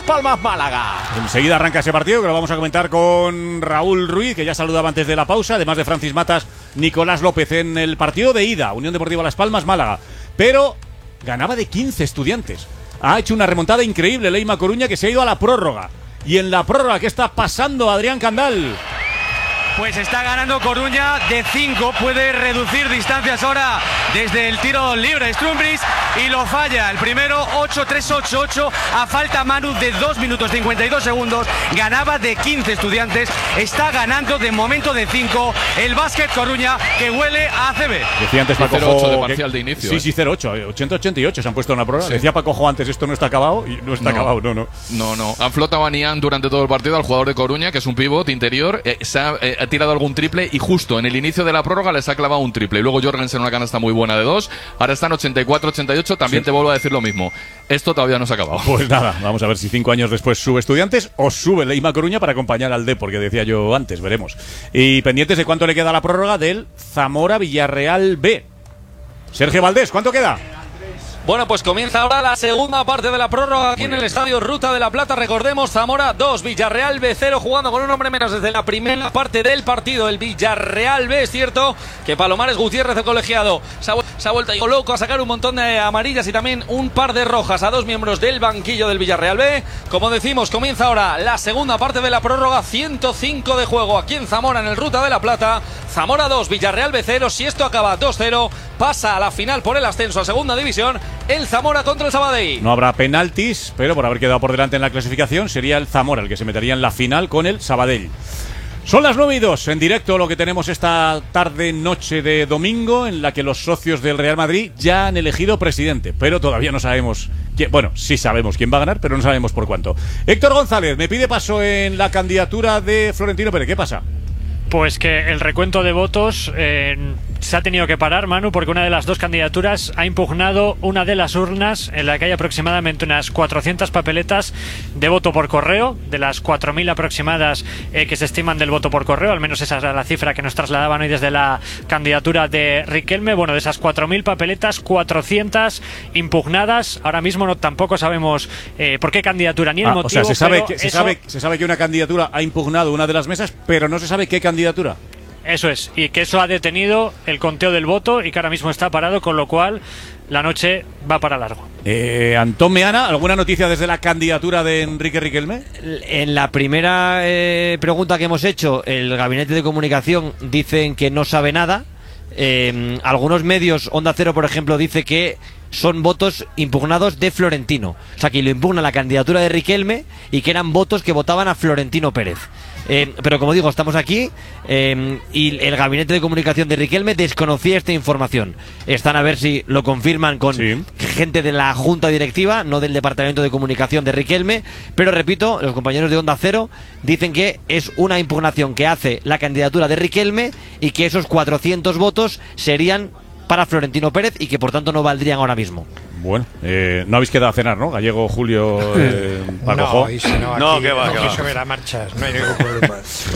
Las Palmas, Málaga. Enseguida arranca ese partido que lo vamos a comentar con Raúl Ruiz, que ya saludaba antes de la pausa, además de Francis Matas, Nicolás López en el partido de ida, Unión Deportiva Las Palmas, Málaga. Pero ganaba de 15 Estudiantes. Ha hecho una remontada increíble Leima Coruña, que se ha ido a la prórroga. Y en la prórroga, ¿qué está pasando, Adrián Candal? Pues está ganando Coruña de 5, puede reducir distancias ahora desde el tiro libre Stumbris y lo falla. El primero 8-3-8-8 a falta Manu de 2 minutos 52 segundos. Ganaba de 15 Estudiantes, está ganando de momento de 5 el Básquet Coruña, que huele a ACB. Decía antes Paco 0-8 de parcial de inicio. Sí, 0-8, 80-88 se han puesto en la prórroga. Sí. Decía Paco Jo antes, esto no está acabado, y no está acabado, no. No. Han flotado a Nian durante todo el partido, al jugador de Coruña, que es un pivot interior. Ha tirado algún triple y justo en el inicio de la prórroga les ha clavado un triple. Y luego Jorgensen una canasta muy buena de 2. Ahora están 84-88. También te vuelvo a decir lo mismo. Esto todavía no se ha acabado. Pues nada, vamos a ver si 5 años después sube Estudiantes o sube Leima Coruña para acompañar al Depor, que decía yo antes, veremos. Y pendientes de cuánto le queda a la prórroga del Zamora Villarreal B. Sergio Valdés, ¿cuánto queda? Bueno, pues comienza ahora la segunda parte de la prórroga aquí en el Estadio Ruta de la Plata. Recordemos, Zamora 2, Villarreal B 0, jugando con un hombre menos desde la primera parte del partido. El Villarreal B, es cierto que Palomares Gutiérrez, el colegiado, se ha vuelto loco a sacar un montón de amarillas y también un par de rojas a 2 miembros del banquillo del Villarreal B. Como decimos, comienza ahora la segunda parte de la prórroga. 105 de juego aquí en Zamora, en el Ruta de la Plata. Zamora 2, Villarreal B 0. Si esto acaba 2-0, pasa a la final por el ascenso a segunda división el Zamora contra el Sabadell. No habrá penaltis, pero por haber quedado por delante en la clasificación sería el Zamora el que se metería en la final con el Sabadell. Son las 9:02, en directo lo que tenemos esta tarde-noche de domingo, en la que los socios del Real Madrid ya han elegido presidente, pero todavía no sabemos quién. Bueno, sí sabemos quién va a ganar, pero no sabemos por cuánto. Héctor González me pide paso en la candidatura de Florentino Pérez. ¿Qué pasa? Pues que el recuento de votos se ha tenido que parar, Manu, porque una de las dos candidaturas ha impugnado una de las urnas en la que hay aproximadamente unas 400 papeletas de voto por correo, de las 4.000 aproximadas que se estiman del voto por correo, al menos esa era la cifra que nos trasladaban hoy desde la candidatura de Riquelme. Bueno, de esas 4.000 papeletas, 400 impugnadas. Ahora mismo tampoco sabemos por qué candidatura ni el motivo. O sea, se sabe que una candidatura ha impugnado una de las mesas, pero no se sabe qué candidatura. Eso es, y que eso ha detenido el conteo del voto y que ahora mismo está parado, con lo cual la noche va para largo. Antón Meana, ¿alguna noticia desde la candidatura de Enrique Riquelme? En la primera pregunta que hemos hecho, el gabinete de comunicación dicen que no sabe nada. Algunos medios, Onda Cero por ejemplo, dice que son votos impugnados de Florentino, o sea que lo impugna la candidatura de Riquelme y que eran votos que votaban a Florentino Pérez. Pero como digo, estamos aquí y el gabinete de comunicación de Riquelme desconocía esta información. Están a ver si lo confirman con gente de la junta directiva, no del departamento de comunicación de Riquelme. Pero repito, los compañeros de Onda Cero dicen que es una impugnación que hace la candidatura de Riquelme y que esos 400 votos serían para Florentino Pérez y que por tanto no valdrían ahora mismo. Bueno, no habéis quedado a cenar, ¿no? Gallego, Julio, Paco. No, que va. Sobre las marchas, no hay ningún problema.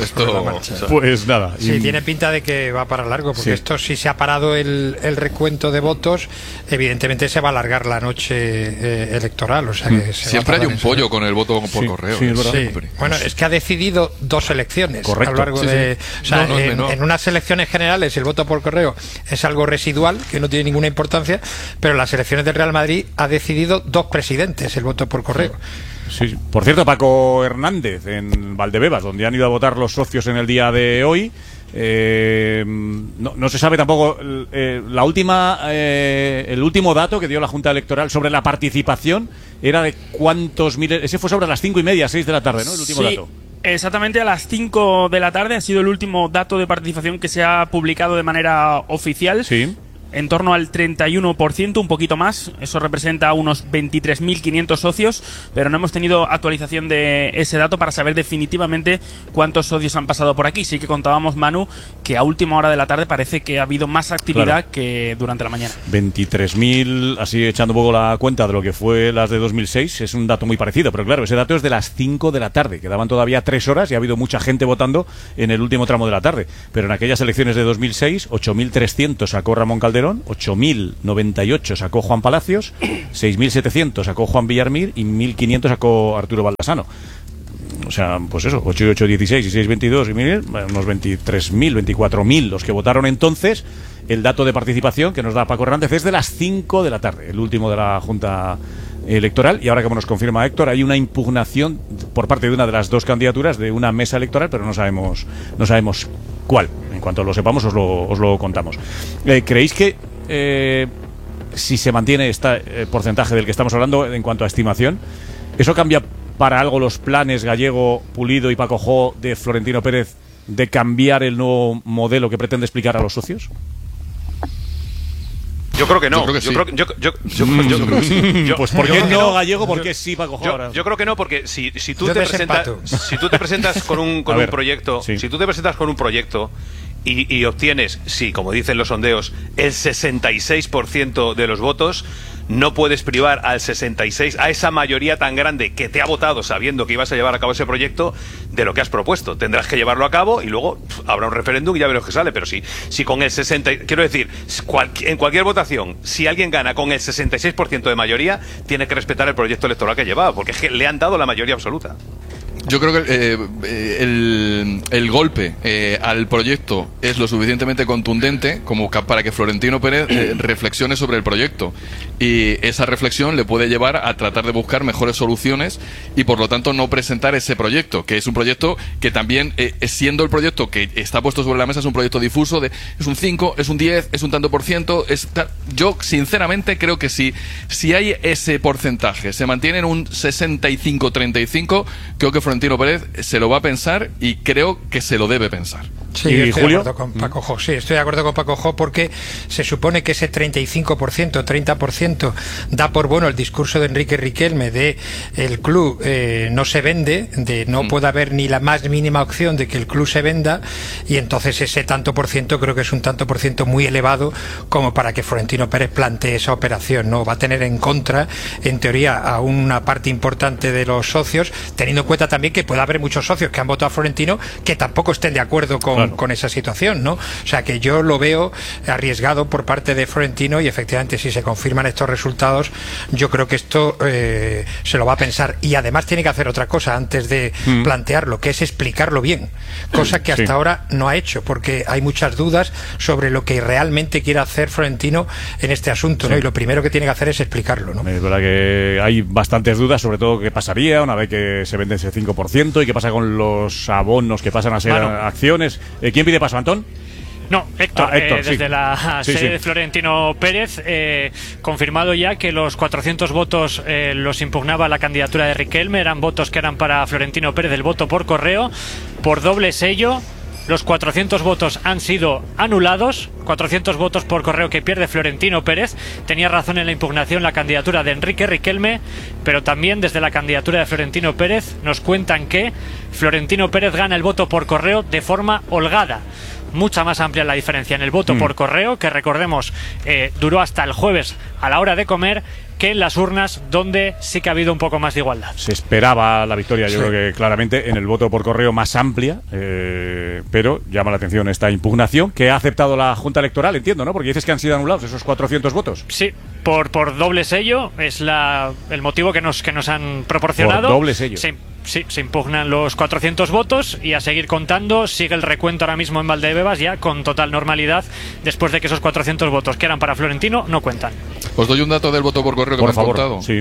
Pues nada. Sí, tiene pinta de que va para largo, porque esto, si se ha parado el recuento de votos, evidentemente se va a alargar la noche electoral. O sea que siempre hay un pollo con el voto por correo. Sí, es verdad. Sí. Bueno, es que ha decidido 2 elecciones. Correcto. A lo largo de. O sea, en unas elecciones generales el voto por correo es algo residual, que no tiene ninguna importancia, pero en las elecciones del Real Madrid ha decidido 2 presidentes el voto por correo. Sí. Por cierto, Paco Hernández en Valdebebas, donde han ido a votar los socios en el día de hoy. No se sabe tampoco el último dato que dio la Junta Electoral sobre la participación era de cuántos miles. Ese fue sobre las 5:30, 6 de la tarde, ¿no? El último dato. Exactamente, a las 5 de la tarde ha sido el último dato de participación que se ha publicado de manera oficial. Sí. En torno al 31%, un poquito más. Eso representa unos 23.500 socios, pero no hemos tenido actualización de ese dato para saber definitivamente cuántos socios han pasado por aquí. Sí que contábamos, Manu, que a última hora de la tarde parece que ha habido más actividad que durante la mañana. 23.000, así echando un poco la cuenta de lo que fue las de 2006, es un dato muy parecido, pero claro, ese dato es de las 5 de la tarde. Quedaban todavía 3 horas y ha habido mucha gente votando en el último tramo de la tarde. Pero en aquellas elecciones de 2006, 8.300 sacó Ramón Calderón salieron, 8.098 sacó Juan Palacios, 6.700 sacó Juan Villarmir y 1.500 sacó Arturo Baldasano. O sea, pues eso, 8 y 8, 16 y 6, 22 y 1.000, unos 23.000, 24.000 los que votaron entonces. El dato de participación que nos da Paco Hernández es de las 5 de la tarde, el último de la Junta Electoral. Y ahora, como nos confirma Héctor, hay una impugnación por parte de una de las dos candidaturas de una mesa electoral, pero no sabemos cuál. En cuanto lo sepamos, os lo contamos. ¿Creéis que si se mantiene este porcentaje del que estamos hablando en cuanto a estimación, eso cambia para algo los planes Gallego, Pulido y Paco Jo de Florentino Pérez de cambiar el nuevo modelo que pretende explicar a los socios? Yo creo que no. Yo creo que sí. Pues ¿por qué no Gallego? ¿Por qué sí Paco Jo? Yo creo que no, porque si tú te presentas con un proyecto, sí. Si tú te presentas con un proyecto y obtienes, sí, como dicen los sondeos, el 66% de los votos, no puedes privar al 66%, a esa mayoría tan grande que te ha votado sabiendo que ibas a llevar a cabo ese proyecto, de lo que has propuesto. Tendrás que llevarlo a cabo y luego habrá un referéndum y ya veremos qué sale. Pero si con el 60%, quiero decir, en cualquier votación, si alguien gana con el 66% de mayoría, tiene que respetar el proyecto electoral que llevaba, porque es que le han dado la mayoría absoluta. Yo creo que el golpe al proyecto es lo suficientemente contundente como para que Florentino Pérez reflexione sobre el proyecto, y esa reflexión le puede llevar a tratar de buscar mejores soluciones y por lo tanto no presentar ese proyecto, que es un proyecto que también, siendo el proyecto que está puesto sobre la mesa, es un proyecto difuso, es un 5, es un 10, es un tanto por ciento. Yo sinceramente creo que si hay ese porcentaje, se mantiene en un 65-35, creo que Florentino Pérez se lo va a pensar y creo que se lo debe pensar. Sí, ¿Y estoy Julio? de acuerdo con Paco Jo. Sí, estoy de acuerdo con Paco Jo, porque se supone que ese 35%, 30% da por bueno el discurso de Enrique Riquelme de el club no se vende, de no puede haber ni la más mínima opción de que el club se venda, y entonces ese tanto por ciento creo que es un tanto por ciento muy elevado como para que Florentino Pérez plantee esa operación, ¿no? Va a tener en contra, en teoría, a una parte importante de los socios, teniendo en cuenta también que puede haber muchos socios que han votado a Florentino que tampoco estén de acuerdo con esa situación, ¿no? O sea que yo lo veo arriesgado por parte de Florentino, y efectivamente si se confirman estos resultados, yo creo que esto se lo va a pensar, y además tiene que hacer otra cosa antes de plantearlo, que es explicarlo bien, cosa que hasta ahora no ha hecho, porque hay muchas dudas sobre lo que realmente quiere hacer Florentino en este asunto, ¿no? Y lo primero que tiene que hacer es explicarlo, ¿no? Es verdad que hay bastantes dudas, sobre todo qué pasaría una vez que se vende ese 5% y qué pasa con los abonos que pasan a ser acciones. ¿Quién pide paso, Antón? No, Héctor, desde sí. la sede de Florentino Pérez, confirmado ya que los 400 votos los impugnaba la candidatura de Riquelme, eran votos que eran para Florentino Pérez, el voto por correo, por doble sello. Los 400 votos han sido anulados, 400 votos por correo que pierde Florentino Pérez. Tenía razón en la impugnación la candidatura de Enrique Riquelme, pero también desde la candidatura de Florentino Pérez nos cuentan que Florentino Pérez gana el voto por correo de forma holgada. Mucha más amplia la diferencia en el voto por correo, que recordemos duró hasta el jueves a la hora de comer, que en las urnas, donde sí que ha habido un poco más de igualdad. Se esperaba la victoria, yo creo que claramente, en el voto por correo más amplia, pero llama la atención esta impugnación que ha aceptado la Junta Electoral, entiendo, ¿no? Porque dices que han sido anulados esos 400 votos. Sí, por doble sello, es el motivo que nos han proporcionado. Por doble sello. Sí, se impugnan los 400 votos y a seguir contando. Sigue el recuento ahora mismo en Valdebebas ya con total normalidad, después de que esos 400 votos que eran para Florentino no cuentan. Os doy un dato del voto por correo que por me han favor, contado. Sí.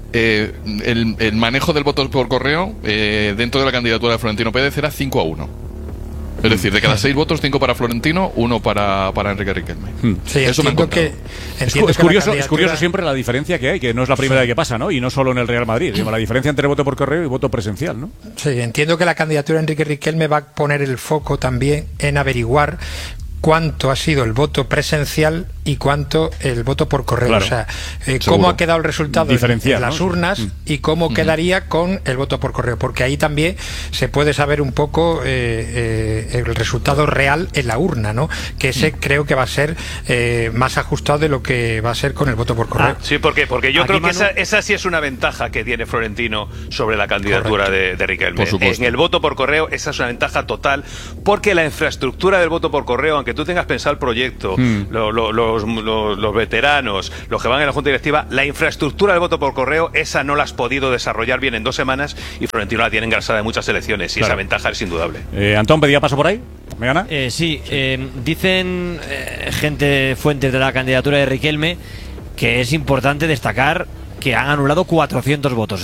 El manejo del voto por correo dentro de la candidatura de Florentino Pérez era 5-1. Es decir, de cada 6 votos, 5 para Florentino, 1 para Enrique Riquelme. Sí, eso me han contado. Es curioso siempre la diferencia que hay, que no es la primera vez que pasa, ¿no? Y no solo en el Real Madrid, sino la diferencia entre voto por correo y voto presencial, ¿no? Sí, entiendo que la candidatura de Enrique Riquelme va a poner el foco también en averiguar cuánto ha sido el voto presencial y cuánto el voto por correo. Claro, o sea, cómo ha quedado el resultado en las urnas, ¿no? Y cómo quedaría con el voto por correo, porque ahí también se puede saber un poco el resultado real en la urna, ¿no? Que ese creo que va a ser más ajustado de lo que va a ser con el voto por correo. Sí, porque yo creo que esa sí es una ventaja que tiene Florentino sobre la candidatura de Riquelme. En el voto por correo esa es una ventaja total, porque la infraestructura del voto por correo, aunque tú tengas pensado el proyecto, lo los veteranos, los que van en la junta directiva, la infraestructura del voto por correo, esa no la has podido desarrollar bien en 2 semanas y Florentino la tiene engrasada en muchas elecciones y esa ventaja es indudable. Antón, ¿pedía paso por ahí? ¿Me gana? Sí, dicen fuentes de la candidatura de Riquelme, que es importante destacar que han anulado 400 votos,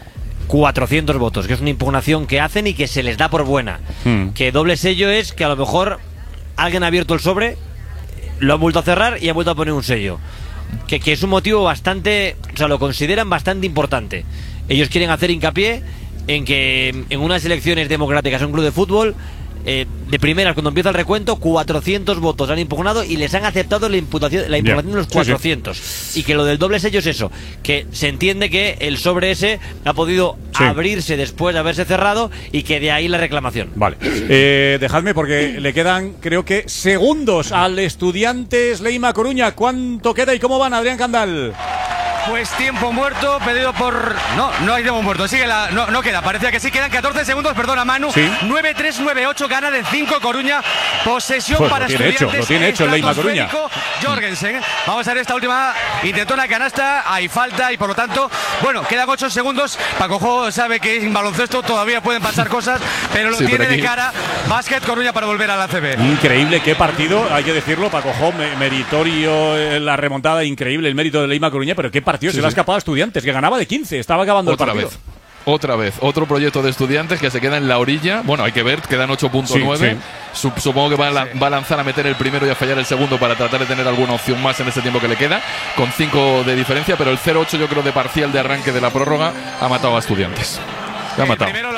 400 votos, que es una impugnación que hacen y que se les da por buena. Que doble sello es que a lo mejor alguien ha abierto el sobre, lo han vuelto a cerrar y ha vuelto a poner un sello. Que es un motivo bastante, o sea, lo consideran bastante importante. Ellos quieren hacer hincapié en que en unas elecciones democráticas en un club de fútbol, de primeras, cuando empieza el recuento, 400 votos han impugnado y les han aceptado la impugnación de los 400. Sí. Y que lo del doble sello es eso, que se entiende que el sobre ese ha podido abrirse después de haberse cerrado y que de ahí la reclamación. Vale. Dejadme porque le quedan, creo que, segundos al Estudiantes Leima Coruña. ¿Cuánto queda y cómo van, Adrián Candal? Pues tiempo muerto pedido por... No hay tiempo muerto, sigue no queda, parecía que sí, quedan 14 segundos, perdona Manu. ¿Sí? 9-3, 9-8, gana de 5 Coruña, posesión pues para Estudiantes. Lo tiene hecho el Leima Coruña. Jorgensen, vamos a ver esta última, intentó una canasta, hay falta y por lo tanto, bueno, quedan 8 segundos, Paco Jo sabe que en baloncesto todavía pueden pasar cosas, pero lo tiene de cara, Básquet Coruña para volver a la ACB. Increíble, qué partido, hay que decirlo, Paco Jo, meritorio, la remontada, increíble el mérito de Leima Coruña, pero qué partido se le ha escapado a Estudiantes, que ganaba de 15, estaba acabando el partido. Otra vez, otro proyecto de Estudiantes que se queda en la orilla. Bueno, hay que ver, quedan 8.9. Supongo que va a lanzar a meter el primero y a fallar el segundo para tratar de tener alguna opción más en ese tiempo que le queda, con 5 de diferencia, pero el 0-8 yo creo de parcial de arranque de la prórroga ha matado a Estudiantes. El primero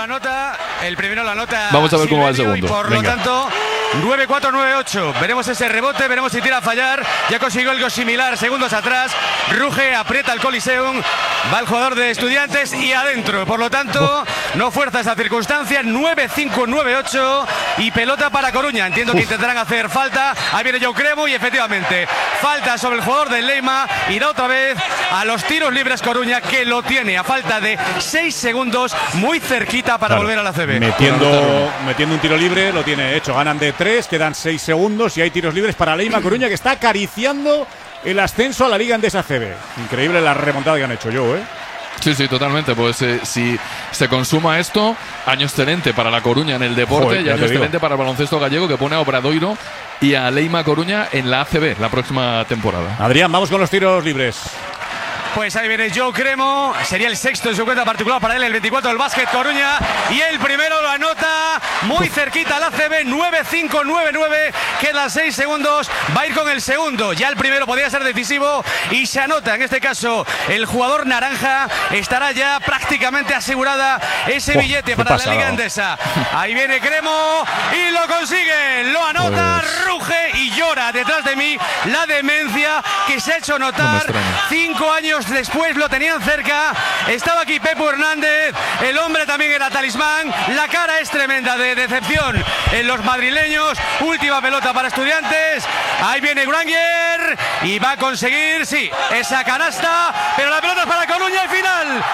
la nota. Vamos a ver cómo va el segundo. Por lo tanto, 9-4, 9-8. Veremos ese rebote, veremos si tira a fallar. Ya consiguió algo similar segundos atrás. Ruge, aprieta el Coliseum. Va el jugador de Estudiantes y adentro. Por lo tanto, no fuerza esa circunstancia. 9-5, 9-8. Y pelota para Coruña. Entiendo que intentarán hacer falta. Ahí viene Joe Cremo y efectivamente, falta sobre el jugador del Leima. Irá otra vez a los tiros libres Coruña, que lo tiene a falta de 6 segundos. Muy cerquita para volver a la CB. Metiendo un tiro libre, lo tiene hecho. Ganan de 3, quedan 6 segundos y hay tiros libres para Leima Coruña, que está acariciando el ascenso a la Liga Endesa CB. Increíble la remontada que han hecho, Joe, Sí, totalmente. Pues si se consuma esto, año excelente para la Coruña en el deporte y año excelente para el baloncesto gallego, que pone a Obradoiro y a Leima Coruña en la ACB la próxima temporada. Adrián, vamos con los tiros libres. Pues ahí viene Joe Cremo, sería el sexto en su cuenta particular para él, el 24 del Básquet Coruña, y el primero lo anota muy cerquita al ACB, 9-5, 9-9, quedan 6 segundos, va a ir con el segundo, ya el primero podría ser decisivo y se anota, en este caso el jugador naranja, estará ya prácticamente asegurada ese billete para la Liga Endesa. Ahí viene Cremo y lo consigue, lo anota, ruge y llora detrás de mí la demencia que se ha hecho notar. 5 años después lo tenían cerca, estaba aquí Pepo Hernández, el hombre también era talismán, la cara es tremenda de decepción en los madrileños. Última pelota para Estudiantes, ahí viene Granger y va a conseguir, esa canasta, pero la pelota es para Coruña y final,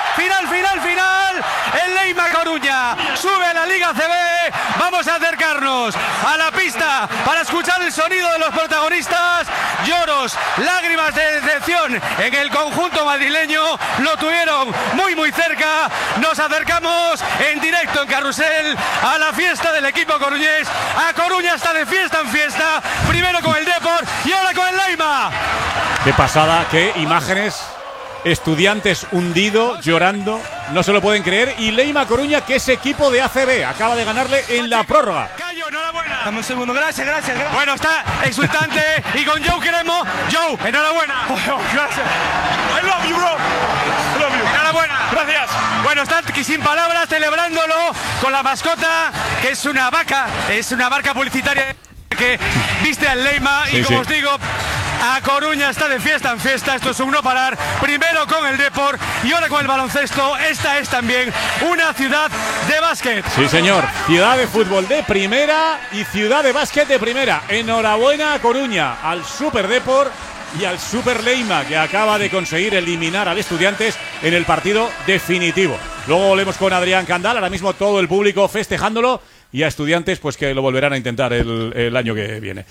el Leima Coruña sube a la Liga CB. Vamos a acercarnos a la pista para escuchar el sonido de los protagonistas. Lloros, lágrimas de decepción en el conjunto madrileño, lo tuvieron muy cerca. Nos acercamos en directo en Carrusel a la fiesta del equipo coruñés. A Coruña está de fiesta en fiesta, primero con el Depor y ahora con el Leima. Qué pasada, qué imágenes. Estudiantes hundido, llorando, no se lo pueden creer. Y Leima Coruña, que es equipo de ACB, acaba de ganarle en la prórroga. Cayo, enhorabuena. Dame un segundo, gracias. Bueno, está exultante y con Joe Cremo. Joe, enhorabuena. Gracias. I love you, bro. I love you. Enhorabuena. Gracias. Bueno, está sin palabras celebrándolo con la mascota, que es una vaca publicitaria que viste al Leima y como os digo, a Coruña está de fiesta en fiesta. Esto es un no parar, primero con el Depor y ahora con el baloncesto. Esta es también una ciudad de básquet. Sí, señor, ciudad de fútbol de primera y ciudad de básquet de primera. Enhorabuena a Coruña, al Super Depor y al Super Leima, que acaba de conseguir eliminar al Estudiantes en el partido definitivo. Luego volvemos con Adrián Candal, ahora mismo todo el público festejándolo. y a Estudiantes, pues que lo volverán a intentar el año que viene.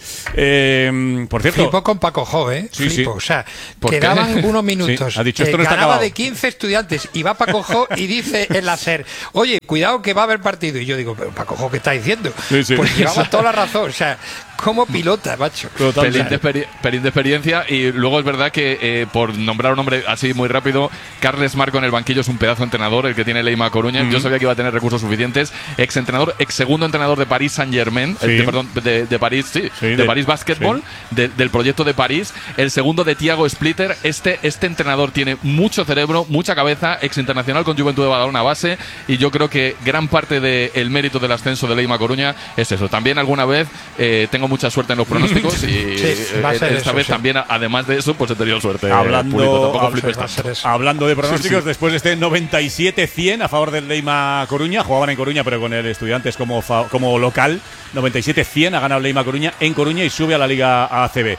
Por cierto, flipo con Paco Jo, Sí, flipo. sí. O sea, ¿Por qué? quedaban unos minutos. Sí, ha dicho, esto no está ganaba acabado. de 15 Estudiantes y va Paco Jo y dice en la SER, oye, cuidado que va a haber partido. Y yo digo, pero Paco Jo, ¿qué está diciendo? Sí, sí. Pues llevaba toda la razón. O sea, como pilota, macho. Totalmente. Pelín de experiencia. Y luego es verdad que, por nombrar un nombre así muy rápido, Carles Marco en el banquillo es un pedazo de entrenador, el que tiene Leima Coruña. Yo sabía que iba a tener recursos suficientes. Ex segundo entrenador de París Saint-Germain, Sí. de París, Sí, de París Basketball, del proyecto de París. El segundo de Thiago Splitter. Este entrenador tiene mucho cerebro, mucha cabeza, ex internacional con Juventud de Badalona base, y yo creo que gran parte del mérito del ascenso de Leima Coruña es eso. También alguna vez tengo mucha suerte en los pronósticos y va a ser esta eso, vez sí. también, además de eso, pues he tenido suerte. Público, tampoco flipes va a ser tanto. eso. Hablando de pronósticos, después de este 97-100 a favor del Leima Coruña, jugaban en Coruña pero con el Estudiantes como local, 97-100 ha ganado Leima Coruña en Coruña y sube a la Liga ACB.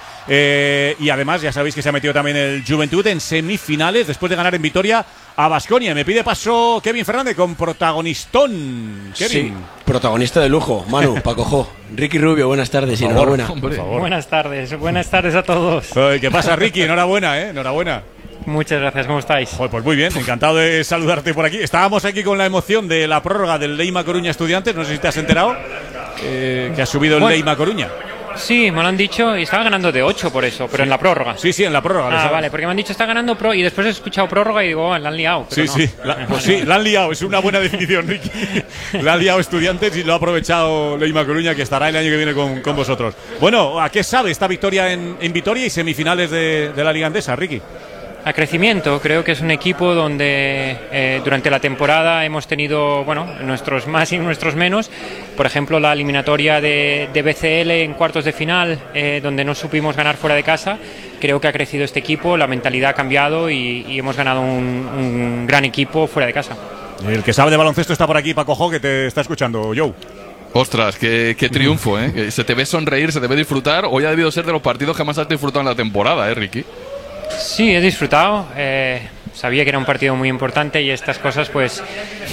Y además ya sabéis que se ha metido también el Juventud en semifinales después de ganar en Vitoria a Baskonia. Me pide paso Kevin Fernández con protagonistón. Kevin. Sí, protagonista de lujo, Manu, Paco Jo. Ricky Rubio, buenas tardes y Por favor, enhorabuena. por favor. Buenas tardes a todos. Ay, ¿qué pasa, Ricky? Enhorabuena, enhorabuena. Muchas gracias, ¿cómo estáis? Joder, pues muy bien, encantado de saludarte por aquí. Estábamos aquí con la emoción de la prórroga del Leima Coruña Estudiantes, no sé si te has enterado, que ha subido el Leima Coruña. Sí, me lo han dicho y estaba ganando de 8 por eso, pero en la prórroga. Sí, en la prórroga. Ah, vale, porque me han dicho está ganando pro y después he escuchado prórroga y digo, la han liado. Pero Sí, no. sí, la han liado, es una buena definición, Ricky. La han liado Estudiantes y lo ha aprovechado Leima Coruña, que estará el año que viene con vosotros. Bueno, ¿a qué sabe esta victoria en Vitoria y semifinales de la Liga Andesa, Ricky? A crecimiento, creo que es un equipo donde durante la temporada hemos tenido, nuestros más y nuestros menos. Por ejemplo, la eliminatoria de BCL en cuartos de final, donde no supimos ganar fuera de casa. Creo que ha crecido este equipo, la mentalidad ha cambiado y hemos ganado un gran equipo fuera de casa. El que sabe de baloncesto está por aquí, Paco Jo, que te está escuchando, Joe. Ostras, qué triunfo, ¿eh? Que se te ve sonreír, se te ve disfrutar. Hoy ha debido ser de los partidos que más has disfrutado en la temporada, Ricky. Sí, he disfrutado. Sabía que era un partido muy importante y estas cosas, pues,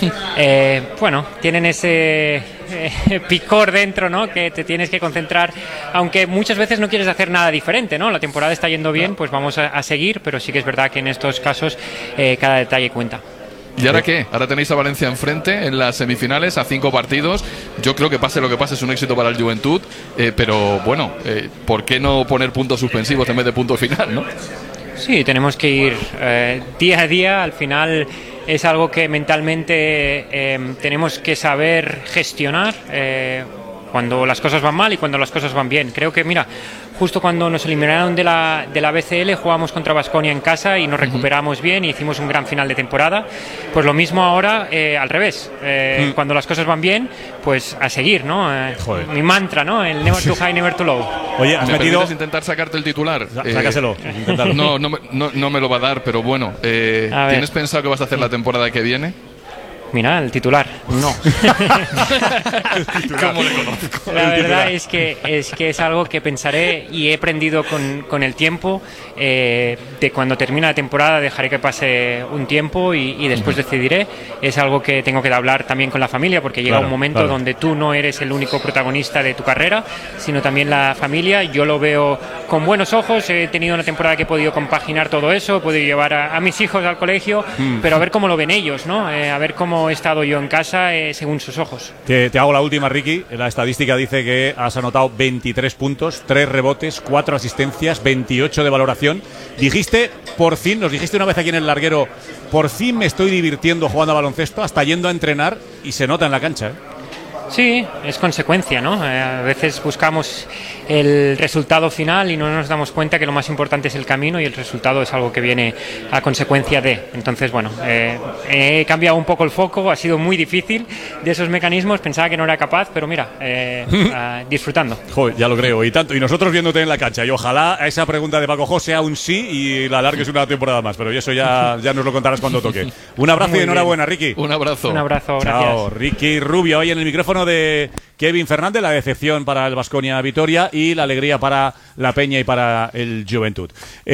tienen ese picor dentro, ¿no? Que te tienes que concentrar, aunque muchas veces no quieres hacer nada diferente, ¿no? La temporada está yendo bien, pues vamos a seguir, pero sí que es verdad que en estos casos cada detalle cuenta. ¿Y ahora qué? Ahora tenéis a Valencia enfrente en las semifinales a 5 partidos. Yo creo que pase lo que pase es un éxito para el Juventud, pero bueno, ¿por qué no poner puntos suspensivos en vez de punto final, no? Sí, tenemos que ir día a día. Al final es algo que mentalmente tenemos que saber gestionar cuando las cosas van mal y cuando las cosas van bien. Creo que, mira, justo cuando nos eliminaron de la BCL jugamos contra Baskonia en casa y nos recuperamos bien y hicimos un gran final de temporada. Pues lo mismo ahora al revés. Cuando las cosas van bien, pues a seguir, ¿no? Mi mantra, ¿no? El never too high, never too low. Oye, has ¿Me metido... permites intentar sacarte el titular? Sácaselo. No me lo va a dar, pero bueno. ¿Tienes pensado que vas a hacer la temporada que viene? Mira, el titular, no. ¿Cómo le conozco? La verdad es que es algo que pensaré y he aprendido con el tiempo. De cuando termine la temporada dejaré que pase un tiempo y después decidiré. Es algo que tengo que hablar también con la familia, porque llega un momento donde tú no eres el único protagonista de tu carrera, sino también la familia. Yo lo veo con buenos ojos. He tenido una temporada que he podido compaginar todo eso, he podido llevar a mis hijos al colegio, pero a ver cómo lo ven ellos, ¿no? A ver cómo he estado yo en casa según sus ojos. Te hago la última, Ricky. La estadística dice que has anotado 23 puntos, 3 rebotes, 4 asistencias, 28 de valoración. Dijiste, por fin, nos dijiste una vez aquí en el larguero, por fin me estoy divirtiendo jugando a baloncesto, hasta yendo a entrenar, y se nota en la cancha, ¿eh? Sí, es consecuencia, ¿no? A veces buscamos el resultado final y no nos damos cuenta que lo más importante es el camino y el resultado es algo que viene a consecuencia de. Entonces, he cambiado un poco el foco, ha sido muy difícil de esos mecanismos, pensaba que no era capaz, pero mira, disfrutando. Joder, ya lo creo, y tanto. Y nosotros viéndote en la cancha, y ojalá a esa pregunta de Paco Jo sea un sí y la alargues una temporada más, pero eso ya nos lo contarás cuando toque. Un abrazo y enhorabuena, Ricky. Un abrazo. Un abrazo, Chao, gracias. Ricky Rubio, hoy en el micrófono teléfono de Kevin Fernández, la decepción para el Baskonia Vitoria y la alegría para la Peña y para el Juventud.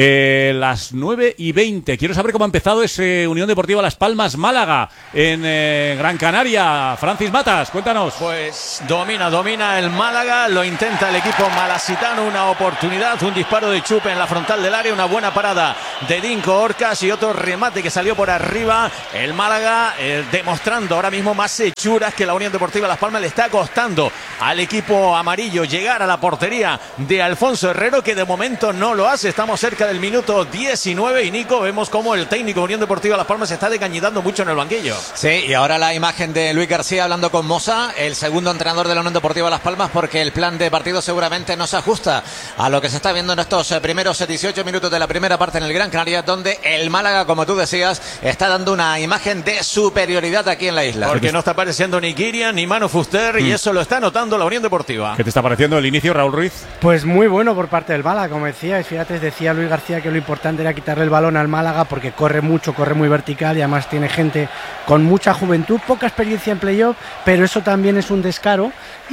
Las 9:20. Quiero saber cómo ha empezado ese Unión Deportiva Las Palmas Málaga en Gran Canaria. Francis Matas, cuéntanos. Pues domina el Málaga, lo intenta el equipo malasitano, una oportunidad, un disparo de Chupe en la frontal del área, una buena parada de Dinko Orcas y otro remate que salió por arriba. El Málaga demostrando ahora mismo más hechuras que la Unión Deportiva Las Palmas. Le está costando al equipo amarillo llegar a la portería de Alfonso Herrero, que de momento no lo hace. Estamos cerca del minuto 19 y Nico, vemos cómo el técnico Unión Deportiva Las Palmas se está decañitando mucho en el banquillo. Sí, y ahora la imagen de Luis García hablando con Mosa, el segundo entrenador de la Unión Deportiva Las Palmas, porque el plan de partido seguramente no se ajusta a lo que se está viendo en estos primeros 18 minutos de la primera parte en el Gran Canaria, donde el Málaga, como tú decías, está dando una imagen de superioridad aquí en la isla. Porque no está apareciendo ni Kirian ni Manu Fuster y eso lo está notando la Unión Deportiva. ¿Qué te está pareciendo el inicio, Raúl Ruiz? Pues muy bueno por parte del Málaga, como decíais. Fíjate, decía Luis García que lo importante era quitarle el balón al Málaga porque corre mucho, corre muy vertical y además tiene gente con mucha juventud, poca experiencia en playoff, pero eso también es un descaro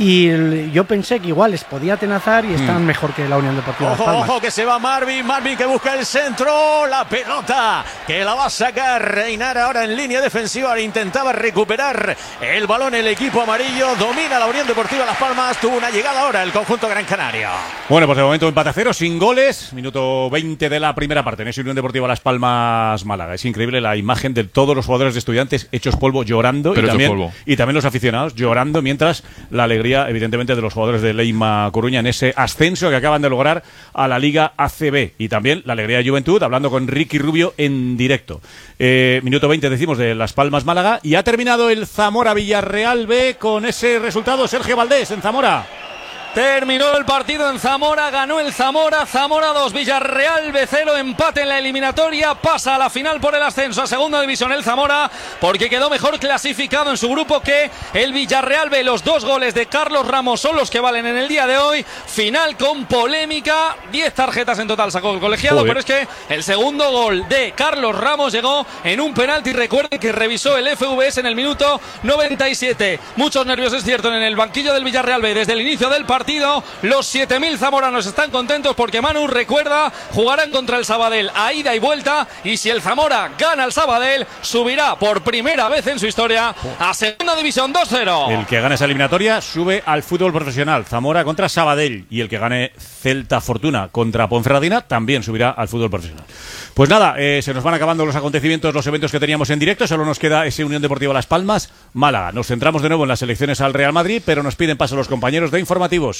y yo pensé que igual les podía atenazar y están mejor que la Unión Deportiva Las Palmas. Ojo que se va Marvin que busca el centro, la pelota que la va a sacar Reinar ahora en línea defensiva, intentaba recuperar el balón el equipo amarillo, domina la Unión Deportiva Las Palmas, tuvo una llegada ahora el conjunto Gran Canaria. Bueno, pues de momento empate a 0 sin goles, minuto 20 de la primera parte en ese Unión Deportiva Las Palmas Málaga. Es increíble la imagen de todos los jugadores de Estudiantes hechos polvo llorando y también los aficionados llorando, mientras la alegría evidentemente de los jugadores de Leima Coruña en ese ascenso que acaban de lograr a la Liga ACB, y también la alegría de Juventud hablando con Ricky Rubio en directo. Minuto 20 decimos de Las Palmas Málaga, y ha terminado el Zamora Villarreal B con ese resultado. Sergio Valdés en Zamora. Terminó el partido en Zamora, ganó el Zamora 2, Villarreal B0, empate en la eliminatoria, pasa a la final por el ascenso a segunda división el Zamora, porque quedó mejor clasificado en su grupo que el Villarreal B. Los 2 goles de Carlos Ramos son los que valen en el día de hoy, final con polémica, 10 tarjetas en total sacó el colegiado. Joder. Pero es que el segundo gol de Carlos Ramos llegó en un penalti, recuerden que revisó el FVS en el minuto 97. Muchos nervios, es cierto, en el banquillo del Villarreal B desde el inicio del partido. Los 7.000 zamoranos están contentos porque Manu recuerda, jugarán contra el Sabadell a ida y vuelta, y si el Zamora gana al Sabadell subirá por primera vez en su historia a segunda división 2-0. El que gane esa eliminatoria sube al fútbol profesional. Zamora contra Sabadell, y el que gane Celta Fortuna contra Ponferradina también subirá al fútbol profesional. Pues nada, se nos van acabando los acontecimientos, los eventos que teníamos en directo. Solo nos queda ese Unión Deportiva Las Palmas Málaga. Nos centramos de nuevo en las elecciones al Real Madrid, pero nos piden paso los compañeros de informativos.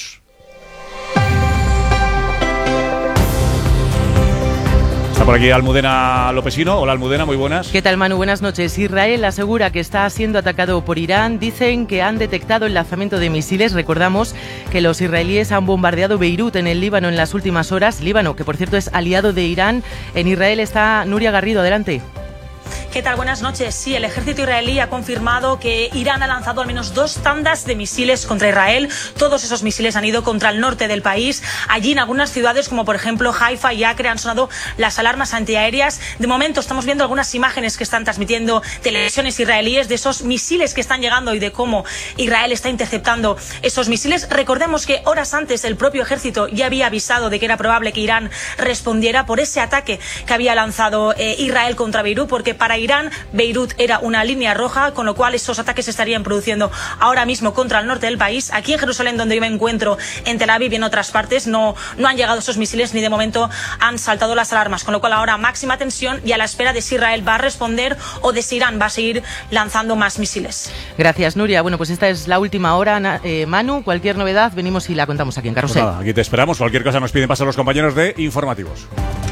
Está por aquí Almudena Lopesino. Hola Almudena, muy buenas. ¿Qué tal, Manu? Buenas noches. Israel asegura que está siendo atacado por Irán. Dicen que han detectado el lanzamiento de misiles. Recordamos que los israelíes han bombardeado Beirut en el Líbano en las últimas horas. Líbano, que por cierto es aliado de Irán. En Israel está Nuria Garrido, adelante. ¿Qué tal? Buenas noches. Sí, el ejército israelí ha confirmado que Irán ha lanzado al menos 2 tandas de misiles contra Israel. Todos esos misiles han ido contra el norte del país. Allí en algunas ciudades como por ejemplo Haifa y Acre han sonado las alarmas antiaéreas. De momento estamos viendo algunas imágenes que están transmitiendo televisiones israelíes de esos misiles que están llegando y de cómo Israel está interceptando esos misiles. Recordemos que horas antes el propio ejército ya había avisado de que era probable que Irán respondiera por ese ataque que había lanzado Israel contra Beirut, porque para Irán, Beirut era una línea roja, con lo cual esos ataques se estarían produciendo ahora mismo contra el norte del país. Aquí en Jerusalén, donde yo me encuentro, en Tel Aviv y en otras partes, no han llegado esos misiles ni de momento han saltado las alarmas, con lo cual ahora máxima tensión y a la espera de si Israel va a responder o de si Irán va a seguir lanzando más misiles. Gracias, Nuria. Bueno, pues esta es la última hora, Manu. Cualquier novedad venimos y la contamos aquí en Carrusel. Pues nada, aquí te esperamos. Cualquier cosa nos piden paso a los compañeros de informativos.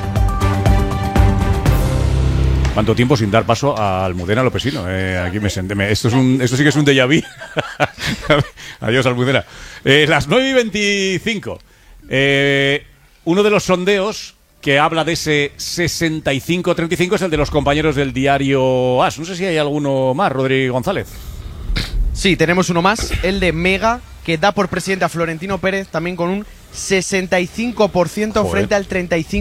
¿Cuánto tiempo sin dar paso a Almudena Lopesino? Aquí me senté. Esto sí que es un déjà vu. Adiós, Almudena. Las 9:25. Uno de los sondeos que habla de ese 65-35 es el de los compañeros del diario AS. No sé si hay alguno más, Rodrigo González. Sí, tenemos uno más, el de Mega, que da por presidente a Florentino Pérez, también con un 65% frente al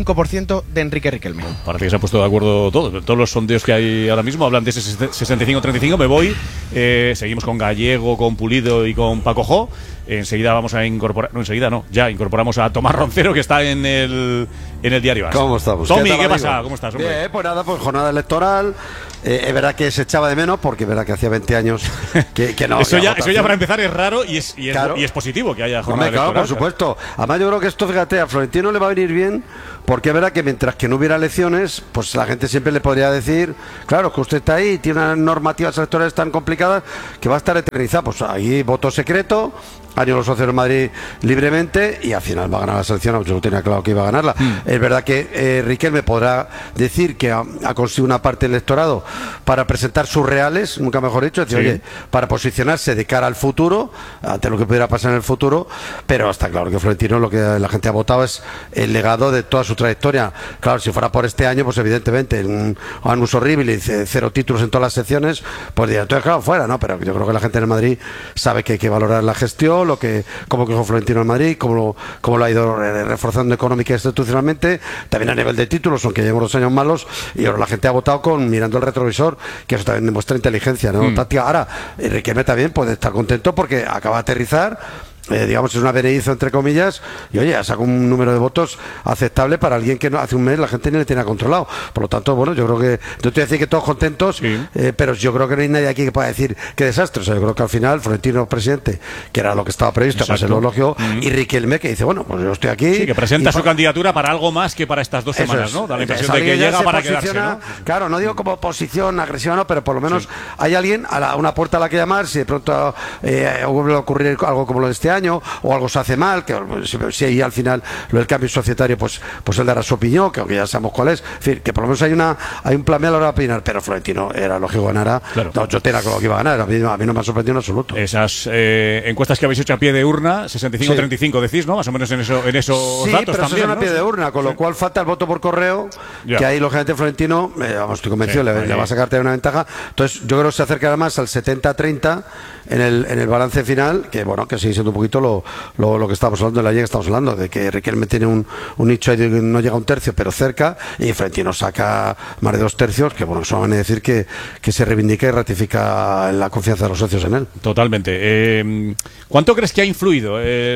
35% de Enrique Riquelme. Parece que se han puesto de acuerdo todos. Todos los sondeos que hay ahora mismo hablan de ese 65-35. Me voy. Seguimos con Gallego, con Pulido y con Paco Jo. Enseguida vamos a incorporar. No, enseguida no. Ya incorporamos a Tomás Roncero, que está en el diario AS. ¿Cómo estamos? Tommy, ¿qué pasa? amigo? ¿Cómo estás, hombre? Bien, pues nada, pues jornada electoral. Es verdad que se echaba de menos, porque es verdad que hacía 20 años que no. Eso ya votación. para empezar es raro y es positivo que haya jornada Claro, electoral. por supuesto. Además, yo creo que esto, fíjate, a Florentino le va a venir bien, porque es verdad que mientras que no hubiera elecciones, pues la gente siempre le podría decir, claro, que usted está ahí y tiene unas normativas electorales tan complicadas que va a estar eternizado. Pues ahí voto secreto, año los socios de Madrid libremente, y al final va a ganar la selección, aunque yo no tenía claro que iba a ganarla. Es verdad que Riquelme podrá decir que ha conseguido una parte del electorado para presentar sus reales, nunca mejor dicho, es decir, Sí. oye, para posicionarse de cara al futuro, ante lo que pudiera pasar en el futuro, pero está claro que Florentino, lo que la gente ha votado es el legado de toda su trayectoria. Claro, si fuera por este año, pues evidentemente un Anus horrible y 0 títulos en todas las secciones, pues diría, entonces claro, fuera, ¿no? Pero yo creo que la gente en el Madrid sabe que hay que valorar la gestión, cómo quejó Florentino en Madrid, cómo lo ha ido reforzando económica e institucionalmente, también a nivel de títulos, aunque llevamos 2 años malos, y ahora la gente ha votado mirando el retrovisor, que eso también demuestra inteligencia, ¿no? Táctica. Ahora, Riquelme también puede estar contento porque acaba de aterrizar. Digamos, es una benedizo entre comillas, y oye, ha sacado un número de votos aceptable para alguien que hace un mes la gente ni le tenía controlado. Por lo tanto, bueno, yo creo que, no te voy a decir que todos contentos, pero yo creo que no hay nadie aquí que pueda decir qué desastre. O sea, yo creo que al final Florentino presidente, que era lo que estaba previsto, además el elogio, y Riquelme, que dice, bueno, pues yo estoy aquí. Sí, que presenta su candidatura para algo más que para estas 2 semanas, ¿no? Da la impresión de que llega para quedarse, ¿no? Claro, no digo como oposición agresiva, no, pero por lo menos hay alguien a una puerta a la que llamar, si de pronto vuelve a ocurrir algo como lo de este año, o algo se hace mal, que si ahí al final lo del cambio societario, pues él dará su opinión, que aunque ya sabemos cuál es. En fin, que por lo menos hay un plan B a la hora de opinar, pero Florentino era lógico que ganara. Claro. No, yo tenía claro que iba a ganar, a mí no me ha sorprendido en absoluto. Esas encuestas que habéis hecho a pie de urna, 65-35 decís, ¿no? Más o menos en esos sí, datos pero también, eso es a ¿no? pie de urna, con lo cual falta el voto por correo, que ahí lógicamente Florentino, estoy convencido, le va a sacar también una ventaja. Entonces yo creo que se acercará más al 70-30 en el balance final, que bueno, que sigue siendo un poquito lo que estamos hablando, de la ley que estamos hablando, de que Riquelme tiene un nicho ahí de que no llega a 1/3, pero cerca, y Florentino saca más de 2/3, que bueno, eso van a decir que se reivindica y ratifica la confianza de los socios en él. Totalmente. ¿Cuánto crees que ha influido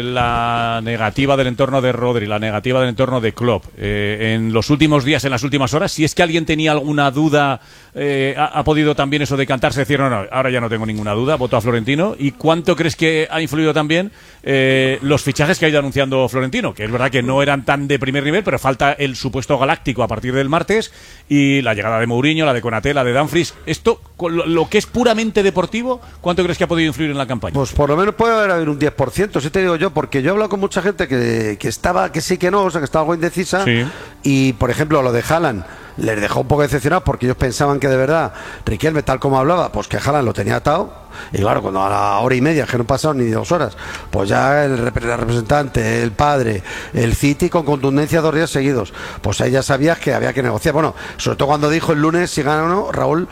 la negativa del entorno de Rodri, la negativa del entorno de Klopp en los últimos días, en las últimas horas? Si es que alguien tenía alguna duda, ha podido también eso decantarse, decir, no, ahora ya no tengo ninguna duda, voto a Florentino. ¿Y cuánto crees que ha influido también los fichajes que ha ido anunciando Florentino? Que es verdad que no eran tan de primer nivel, pero falta el supuesto galáctico a partir del martes, y la llegada de Mourinho, la de Konaté, la de Dumfries. Esto, lo que es puramente deportivo, ¿cuánto crees que ha podido influir en la campaña? Pues por lo menos puede haber un 10%, si te digo yo, porque yo he hablado con mucha gente que estaba que sí que no, o sea, que estaba algo indecisa, y por ejemplo lo de Haaland les dejó un poco decepcionados, porque ellos pensaban que de verdad Riquelme, tal como hablaba, pues que Haaland lo tenía atado. Y claro, cuando a la hora y media, que no pasaron ni 2 horas, pues ya el representante, el padre, el City con contundencia 2 días seguidos, pues ahí ya sabías que había que negociar. Bueno, sobre todo cuando dijo el lunes si gana o no, Raúl,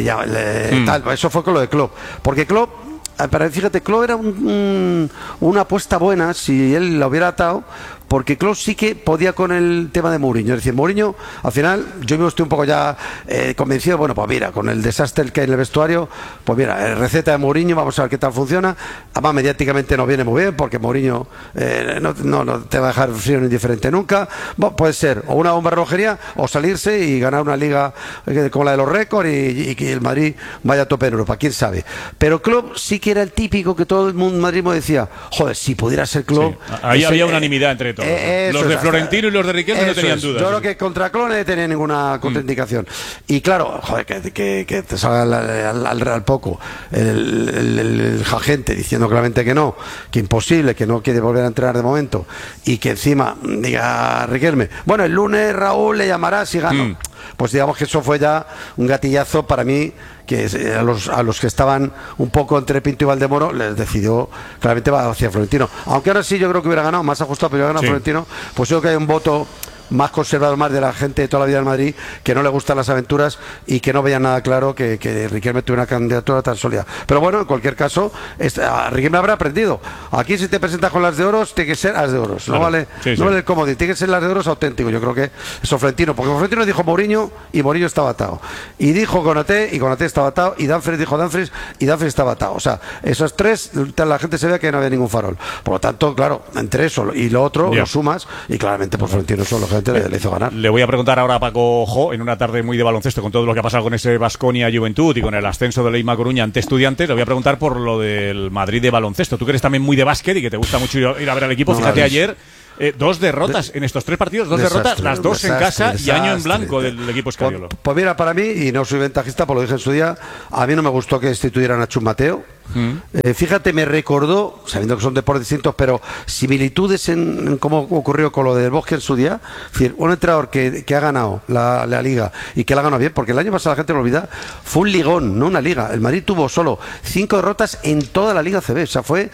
tal, eso fue con lo de Klopp, porque Klopp, fíjate, Klopp era una apuesta buena si él la hubiera atado, porque Klopp sí que podía con el tema de Mourinho. Es decir, Mourinho, al final, yo mismo estoy un poco ya convencido, bueno, pues mira, con el desastre que hay en el vestuario, pues mira, receta de Mourinho, vamos a ver qué tal funciona. Además, mediáticamente no viene muy bien, porque Mourinho no te va a dejar frío ni indiferente nunca. Bueno, puede ser o una bomba de relojería, o salirse y ganar una liga como la de los récords, y que el Madrid vaya a tope en Europa, quién sabe. Pero Klopp sí que era el típico que todo el mundo madridismo decía, joder, si pudiera ser Klopp. Sí. Ahí había unanimidad entre todos. Los de Florentino y los de Riquelme no tenían dudas. Yo creo que contra Klopp no tenía ninguna contraindicación. Y claro, joder, que te salga al poco el agente diciendo claramente que no, que imposible, que no quiere volver a entrenar de momento, y que encima diga Riquelme, bueno, el lunes Raúl le llamará si gano. Pues digamos que eso fue ya un gatillazo para mí, que a los que estaban un poco entre Pinto y Valdemoro les decidió claramente va hacia Florentino. Aunque ahora sí yo creo que hubiera ganado, más ajustado, pero hubiera ganado Florentino. Pues yo creo que hay un voto más conservador, más de la gente de toda la vida en Madrid, que no le gustan las aventuras y que no veían nada claro que Riquelme tuviera una candidatura tan sólida. Pero bueno, en cualquier caso, Riquelme habrá aprendido. Aquí si te presentas con las de oros, tiene que ser las de oros. Claro. No vale, Sí, no vale el comodín, tiene que ser las de oros auténtico. Yo creo que eso Florentino, porque Florentino dijo Mourinho y Mourinho estaba atado. Y dijo Konaté y Konaté estaba atado. Y Dumfries dijo Dumfries y Dumfries estaba atado. O sea, esos tres, la gente se ve que no había ningún farol. Por lo tanto, claro, entre eso y lo otro, lo sumas y claramente por Florentino eso lógicamente le hizo ganar. Le voy a preguntar ahora a Paco Jo, en una tarde muy de baloncesto, con todo lo que ha pasado con ese Baskonia Juventud y con el ascenso de Leima Coruña ante Estudiantes, le voy a preguntar por lo del Madrid de baloncesto. Tú que eres también muy de básquet y que te gusta mucho ir a ver al equipo, fíjate ayer, 2 derrotas en estos 3 partidos, 2 derrotas, las 2 en casa y año en blanco del equipo Escariolo. Pues mira, para mí, y no soy ventajista, pues lo dije en su día, a mí no me gustó que instituyeran a Chus Mateo. Fíjate, me recordó, sabiendo que son deportes distintos, pero similitudes en cómo ocurrió con lo del Bosque en su día. Es decir, un entrenador que ha ganado la liga y que la ha ganado bien, porque el año pasado la gente lo olvida, fue un ligón, no una liga. El Madrid tuvo solo 5 derrotas en toda la Liga CB, o sea, fue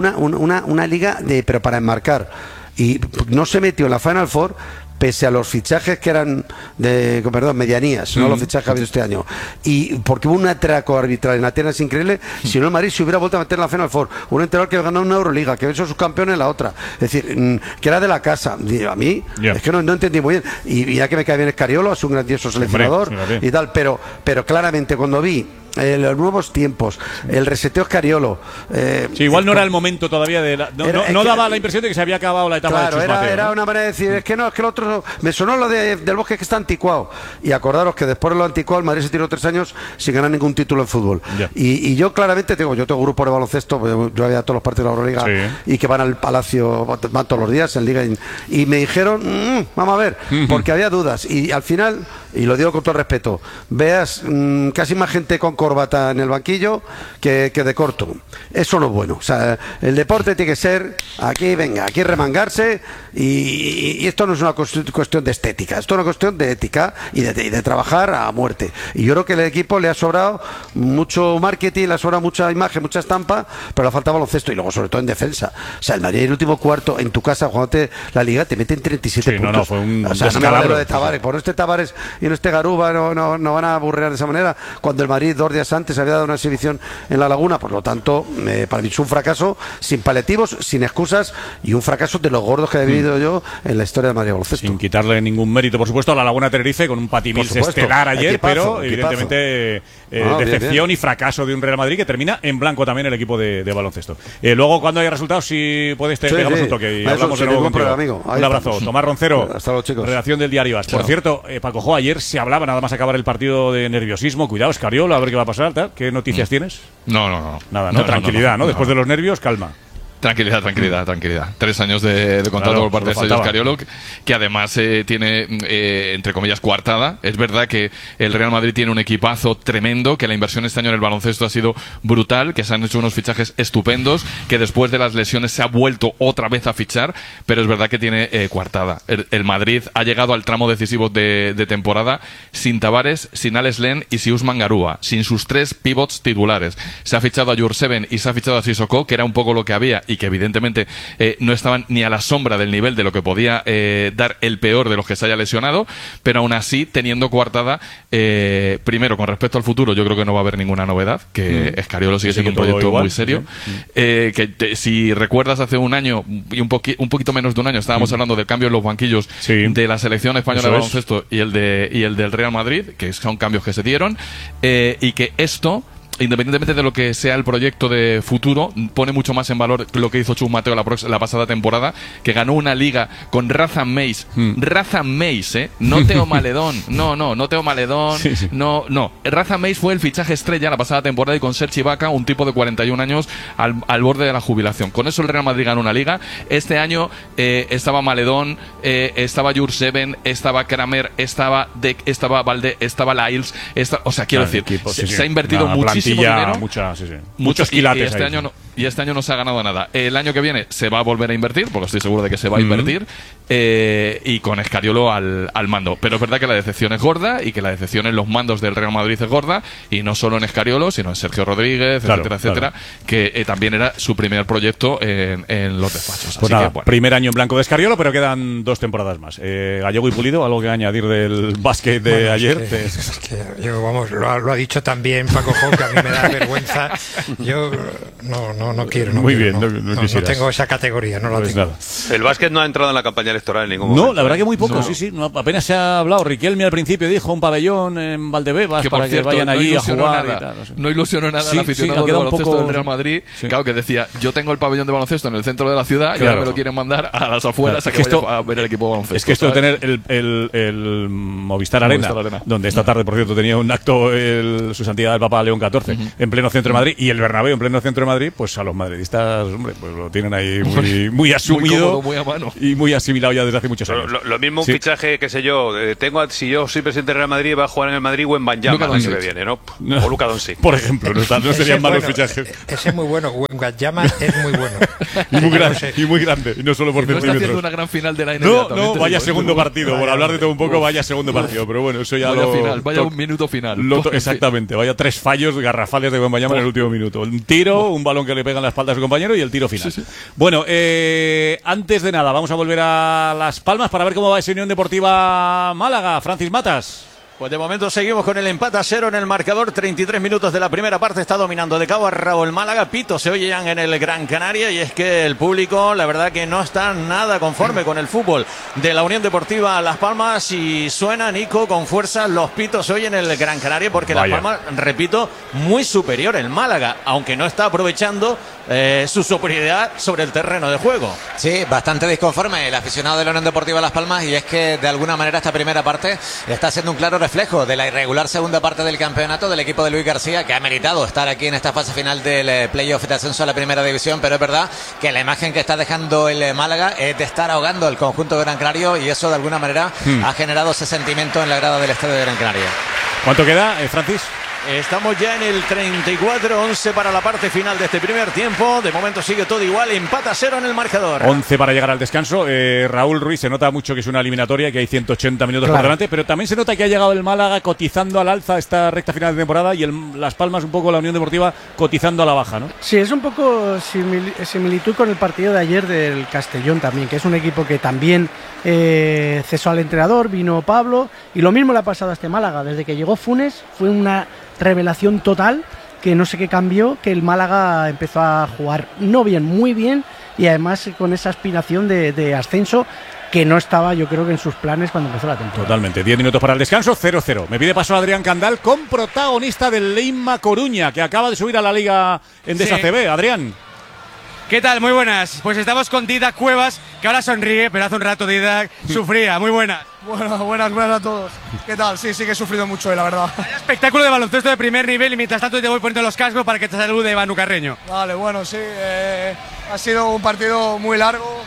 una liga pero para enmarcar. Y no se metió en la Final Four pese a los fichajes que eran medianías, no los fichajes que ha habido este año, y porque hubo un atraco arbitral en Atenas increíble. Si no, el Madrid se hubiera vuelto a meter en la Final Four, un entrenador que ganó una Euroliga, que había hecho subcampeón en la otra, es decir, que era de la casa. Y a mí es que no entendí muy bien, y ya que me cae bien Escariolo, es un grandioso seleccionador y tal, pero claramente cuando vi los nuevos tiempos, el reseteo Escariolo. Sí, igual no era el momento todavía de no daba la impresión de que se había acabado la etapa de Chus Mateo. Era una manera de decir, es que el otro me sonó lo del Bosque, que está anticuado. Y acordaros que después de lo anticuado, el Madrid se tiró 3 años sin ganar ningún título en fútbol. Y yo claramente tengo grupo de baloncesto, yo había todos los partidos de la Euroliga y que van al Palacio, van todos los días en Liga, y me dijeron, vamos a ver, porque había dudas. Y al final, y lo digo con todo respeto, veas casi más gente con corbata en el banquillo que de corto. Eso no es bueno. O sea, el deporte tiene que ser aquí remangarse, y esto no es una cuestión de estética, esto es una cuestión de ética y de trabajar a muerte. Y yo creo que el equipo le ha sobrado mucho marketing, le ha sobrado mucha imagen, mucha estampa, pero le falta baloncesto, y luego sobre todo en defensa. O sea, el Madrid en el último cuarto en tu casa jugándote la Liga te meten 37 puntos. No, fue un no me hablo de Tavares, por no este Tavares y no este Garuba no van a aburrir de esa manera, cuando el Madrid 2 días antes había dado una exhibición en la Laguna. Por lo tanto, para mí es un fracaso sin paliativos, sin excusas, y un fracaso de los gordos que he vivido yo en la historia del Madrid baloncesto. Sin quitarle ningún mérito, por supuesto, a la Laguna Tenerife, con un Patimils estelar ayer, equipazo, pero evidentemente decepción y fracaso de un Real Madrid que termina en blanco también el equipo de baloncesto. Luego, cuando haya resultados, si puedes, te pegamos un toque y hablamos de nuevo contigo. Amigo. Un abrazo. Tomás Roncero, hasta luego, chicos. Redacción del Diario As. Por cierto, Paco Jo, ayer se hablaba, nada más acabar el partido, de nerviosismo. Cuidado, Escariolo, a ver qué va a pasar. ¿Tal? ¿Qué noticias tienes? No. Nada, ¿no? Tranquilidad, ¿no? Después de los nervios, calma. Tranquilidad. 3 años de contrato por parte de Sergio Escariolo, que además tiene, entre comillas, coartada. Es verdad que el Real Madrid tiene un equipazo tremendo, que la inversión este año en el baloncesto ha sido brutal, que se han hecho unos fichajes estupendos, que después de las lesiones se ha vuelto otra vez a fichar, pero es verdad que tiene coartada. El Madrid ha llegado al tramo decisivo de temporada sin Tavares, sin Alex Len y sin Usman Garuba, sin sus 3 pivots titulares. Se ha fichado a Jurseven y se ha fichado a Sissoko, que era un poco lo que había, y que evidentemente no estaban ni a la sombra del nivel de lo que podía dar el peor de los que se haya lesionado, pero aún así, teniendo coartada, primero, con respecto al futuro, yo creo que no va a haber ninguna novedad, que Escariolo sigue siendo un proyecto muy serio, si recuerdas, hace un año y un poquito menos de un año estábamos hablando del cambio en los banquillos de la selección española de baloncesto y el del Real Madrid, que son cambios que se dieron, y que esto, independientemente de lo que sea el proyecto de futuro, pone mucho más en valor lo que hizo Chus Mateo la pasada temporada, que ganó una liga con Razan Meis. Razan Meis, no Teo Maledón. No Teo Maledón. No. Razan Meis fue el fichaje estrella la pasada temporada, y con Serge Ibaka, un tipo de 41 años al borde de la jubilación. Con eso el Real Madrid ganó una liga. Este año estaba Maledón, estaba Jurseven, estaba Kramer, estaba Deck, estaba Valde, estaba Lyles. O sea, quiero decir, se ha invertido muchísimo muchísimo dinero. Muchos quilates. Y este año no se ha ganado nada. El año que viene se va a volver a invertir, porque estoy seguro de que se va a invertir, y con Escariolo al mando. Pero es verdad que la decepción es gorda y que la decepción en los mandos del Real Madrid es gorda, y no solo en Escariolo, sino en Sergio Rodríguez, etcétera, que también era su primer proyecto en los despachos. Pues Así nada, que, bueno. primer año en blanco de Escariolo, pero quedan 2 temporadas más. Gallego y Pulido, ¿algo que añadir del básquet de ayer? Es que yo, vamos, lo ha dicho también Paco Jo, que a mí me da vergüenza. Yo no quiero. No tengo esa categoría, no la tengo. Nada. El básquet no ha entrado en la campaña electoral en ningún No, momento. la verdad que muy poco, sí. Apenas se ha hablado. Riquelme al principio dijo un pabellón en Valdebebas Que, para por cierto, que vayan allí a jugar. Nada, no ilusionó nada al aficionado ha de quedado un baloncesto poco del Real Madrid. Claro, que decía, yo tengo el pabellón de baloncesto en el centro de la ciudad y ahora me lo quieren mandar a las afueras a que vaya a ver el equipo de baloncesto. Es que esto de tener el Movistar Arena, donde esta tarde, por cierto, tenía un acto su santidad el Papa León XIV, en pleno centro de Madrid, y el Bernabéu en pleno centro de Madrid, pues a los madridistas, hombre, pues lo tienen ahí muy asumido, muy cómodo, muy a mano. Y muy asimilado ya desde hace muchos años. Lo mismo un fichaje, qué sé yo, si yo soy presidente del Real Madrid, va a jugar en el Madrid o en Wembanyama el año que viene, ¿no? O Luka Doncic. Por ejemplo, no serían malos fichajes. Ese es muy bueno, Wembanyama es muy bueno. y muy grande, y no solo por no está centímetros. haciendo una gran final de la NBA. No, vaya segundo partido, por hablar de todo un poco, vaya segundo partido, pero bueno, eso ya vaya un minuto final. Exactamente, vaya 3 fallos garrafales de Wembanyama en el último minuto. Un tiro, un balón que le pega en la espalda a su compañero y el tiro final. Bueno, antes de nada, vamos a volver a Las Palmas para ver cómo va esa Unión Deportiva Málaga. Francis Matas. Pues de momento seguimos con el empate a 0 en el marcador. 33 minutos de la primera parte. Está dominando de cabo a rabo el Málaga. Pito se oyen en el Gran Canaria. Y es que el público, la verdad que no está nada conforme con el fútbol de la Unión Deportiva Las Palmas. Y suena, Nico, con fuerza los pitos hoy en el Gran Canaria. Porque Las Palmas, repito, muy superior el Málaga. Aunque no está aprovechando su superioridad sobre el terreno de juego. Sí, bastante disconforme el aficionado de la Unión Deportiva Las Palmas. Y es que de alguna manera esta primera parte está siendo un claro reflejo de la irregular segunda parte del campeonato del equipo de Luis García, que ha meritado estar aquí en esta fase final del playoff de ascenso a la primera división, pero es verdad que la imagen que está dejando el Málaga es de estar ahogando el conjunto de Gran Canaria, y eso de alguna manera ha generado ese sentimiento en la grada del estadio de Gran Canaria. ¿Cuánto queda, Francis? Estamos ya en el 34-11 para la parte final de este primer tiempo. De momento sigue todo igual, empata 0 en el marcador. 11 para llegar al descanso. Raúl Ruiz, se nota mucho que es una eliminatoria, que hay 180 minutos por delante, pero también se nota que ha llegado el Málaga cotizando al alza esta recta final de temporada, y Las Palmas un poco la Unión Deportiva cotizando a la baja, ¿no? Sí, es un poco similitud con el partido de ayer del Castellón también, que es un equipo que también cesó al entrenador, vino Pablo, y lo mismo le ha pasado a este Málaga. Desde que llegó Funes fue una revelación total, que no sé qué cambió, que el Málaga empezó a jugar no bien, muy bien, y además con esa aspiración de ascenso que no estaba, yo creo, que en sus planes cuando empezó la temporada. Totalmente. 10 minutos para el descanso, 0-0. Me pide paso Adrián Candal, con protagonista del Leima Coruña, que acaba de subir a la Liga Endesa CB. Adrián. ¿Qué tal? Muy buenas. Pues estamos con Didac Cuevas, que ahora sonríe, pero hace un rato Didac sufría. Muy buenas. Bueno, buenas a todos. ¿Qué tal? Sí que he sufrido mucho hoy, la verdad. Hay espectáculo de baloncesto de primer nivel, y mientras tanto te voy poniendo los cascos para que te salude Manu Carreño. Vale, bueno, sí. Ha sido un partido muy largo.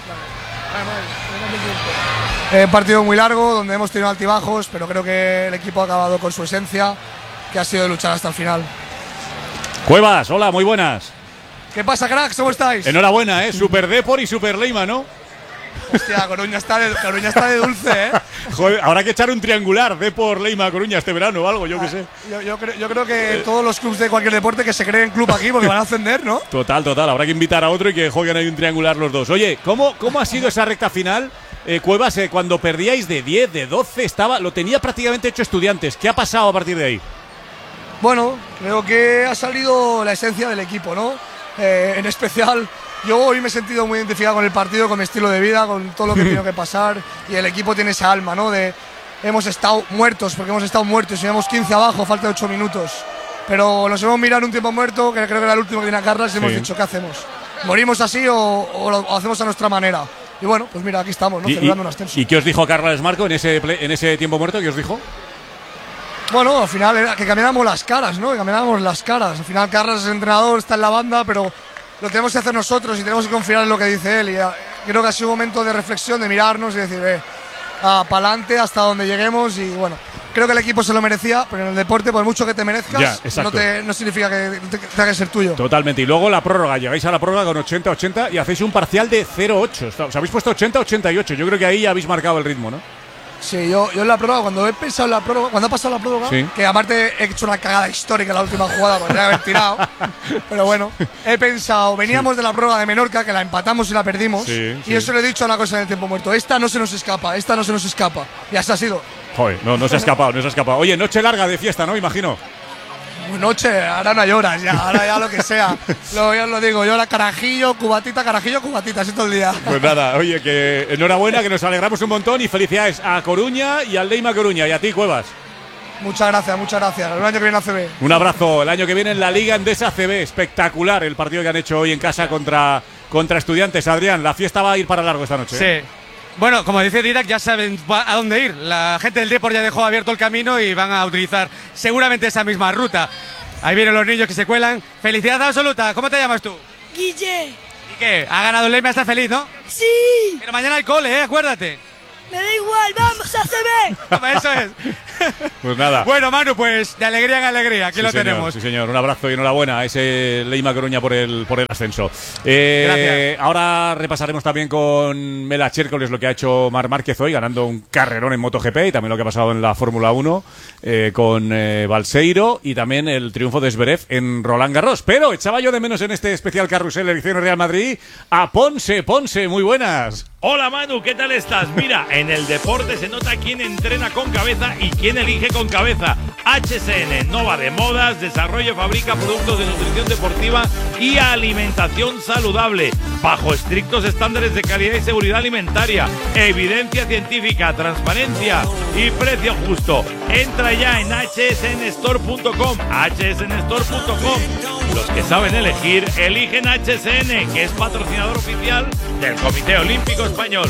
Un partido muy largo, donde hemos tenido altibajos, pero creo que el equipo ha acabado con su esencia, que ha sido de luchar hasta el final. Cuevas, hola, muy buenas. ¿Qué pasa, cracks? ¿Cómo estáis? Enhorabuena, Super Depor y Super Leima, ¿no? Hostia, Coruña está de dulce, Joder, habrá que echar un triangular Depor, Leima, Coruña este verano o algo, yo qué sé. Yo creo que todos los clubes de cualquier deporte que se creen club aquí, porque van a ascender, ¿no? Total, habrá que invitar a otro y que jueguen ahí un triangular los dos. Oye, ¿cómo ha sido esa recta final? Cuevas, cuando perdíais de 10, de 12, lo tenía prácticamente hecho Estudiantes. ¿Qué ha pasado a partir de ahí? Bueno, creo que ha salido la esencia del equipo, ¿no? En especial, yo hoy me he sentido muy identificado con el partido, con mi estilo de vida, con todo lo que tiene que pasar, y el equipo tiene esa alma, ¿no? Hemos estado muertos, y llevamos 15 abajo, falta 8 minutos. Pero nos hemos mirado en un tiempo muerto, que creo que era el último que tenía Carlas, y hemos dicho, ¿qué hacemos? ¿Morimos así o lo hacemos a nuestra manera? Y bueno, pues mira, aquí estamos, ¿no? Celebrando un ascenso. ¿Y qué os dijo Carlas Marco en ese tiempo muerto? ¿Qué os dijo? Bueno, al final era que cambiáramos las caras, ¿no? Al final Carlos es el entrenador, está en la banda, pero lo tenemos que hacer nosotros y tenemos que confiar en lo que dice él. Y creo que ha sido un momento de reflexión, de mirarnos y decir, para adelante hasta donde lleguemos. Y bueno, creo que el equipo se lo merecía, pero en el deporte, por mucho que te merezcas, Ya, no significa que tenga que ser tuyo. Totalmente. Y luego la prórroga. Llegáis a la prórroga con 80-80 y hacéis un parcial de 0-8. Os habéis puesto 80-88. Yo creo que ahí ya habéis marcado el ritmo, ¿no? Sí, yo en la prórroga, cuando he pensado en la prórroga, cuando ha pasado la prórroga, Sí. que aparte he hecho una cagada histórica en la última jugada, podría haber tirado, pero bueno, he pensado, veníamos de la prórroga de Menorca, que la empatamos y la perdimos, Sí, y eso le he dicho una cosa en el tiempo muerto, esta no se nos escapa, y así ha sido. Joder, no se ha escapado, no se ha escapado. Oye, noche larga de fiesta, ¿no? Imagino. Noche, ahora no hay horas ya, ahora ya lo que sea. Ya os lo digo, yo ahora carajillo, cubatita, así todo el día. Pues nada, oye, que enhorabuena, que nos alegramos un montón y felicidades a Coruña y al Leima Coruña y a ti, Cuevas. Muchas gracias. El año que viene a CB. Un abrazo. El año que viene en la Liga Endesa CB. Espectacular el partido que han hecho hoy en casa contra Estudiantes. Adrián, la fiesta va a ir para largo esta noche. Sí. Bueno, como dice Didac, ya saben a dónde ir. La gente del Depor ya dejó abierto el camino y van a utilizar seguramente esa misma ruta. Ahí vienen los niños que se cuelan. ¡Felicidad absoluta! ¿Cómo te llamas tú? Guille. ¿Y qué? ¿Ha ganado el Leima? ¿Estás feliz, no? Sí. Pero mañana hay cole, acuérdate. Me da igual, vamos a CB. Eso es. Pues nada. Bueno, Manu, pues de alegría en alegría, aquí Sí, lo señor, tenemos. Sí, señor. Un abrazo y enhorabuena a ese Leima Coruña por el ascenso. Gracias. Ahora repasaremos también con Mela Chércoles lo que ha hecho Marc Márquez hoy, ganando un carrerón en MotoGP, y también lo que ha pasado en la Fórmula 1 con Balseiro, y también el triunfo de Zverev en Roland Garros. Pero echaba yo de menos en este especial carrusel elecciones Real Madrid a Ponce. Ponce, muy buenas. Hola Manu, ¿qué tal estás? Mira, en el deporte se nota quién entrena con cabeza y quién elige con cabeza. HSN, Nova de modas, desarrolla y fabrica productos de nutrición deportiva y alimentación saludable, bajo estrictos estándares de calidad y seguridad alimentaria, evidencia científica, transparencia y precio justo. Entra ya en hsnstore.com, hsnstore.com. Los que saben elegir, eligen HSN, que es patrocinador oficial del Comité Olímpico Español.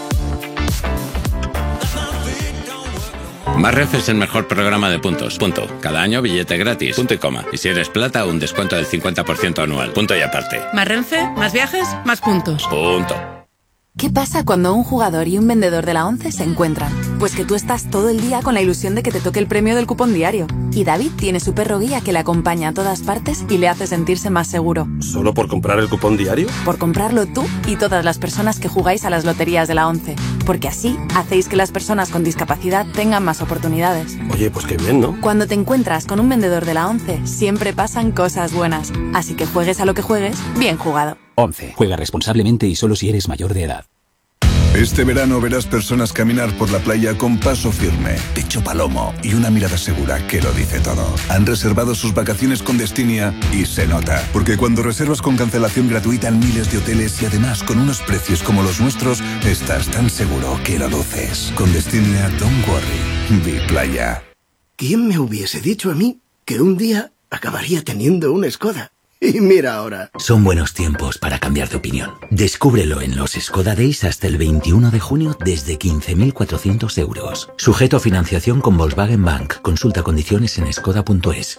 Más Renfe es el mejor programa de puntos. Punto. Cada año billete gratis. Punto y coma. Y si eres plata, un descuento del 50% anual. Punto y aparte. Más Renfe, más viajes, más puntos. Punto. ¿Qué pasa cuando un jugador y un vendedor de la ONCE se encuentran? Pues que tú estás todo el día con la ilusión de que te toque el premio del cupón diario. Y David tiene su perro guía que le acompaña a todas partes y le hace sentirse más seguro. ¿Solo por comprar el cupón diario? Por comprarlo tú y todas las personas que jugáis a las loterías de la ONCE. Porque así hacéis que las personas con discapacidad tengan más oportunidades. Oye, pues qué bien, ¿no? Cuando te encuentras con un vendedor de la ONCE, siempre pasan cosas buenas. Así que juegues a lo que juegues, bien jugado. 11. Juega responsablemente y solo si eres mayor de edad. Este verano verás personas caminar por la playa con paso firme, techo palomo y una mirada segura que lo dice todo. Han reservado sus vacaciones con Destinia y se nota. Porque cuando reservas con cancelación gratuita en miles de hoteles y además con unos precios como los nuestros, estás tan seguro que lo luces. Con Destinia, don't worry. Be playa. ¿Quién me hubiese dicho a mí que un día acabaría teniendo una Skoda? Y mira ahora. Son buenos tiempos para cambiar de opinión. Descúbrelo en los Skoda Days hasta el 21 de junio desde 15.400 euros. Sujeto a financiación con Volkswagen Bank. Consulta condiciones en skoda.es.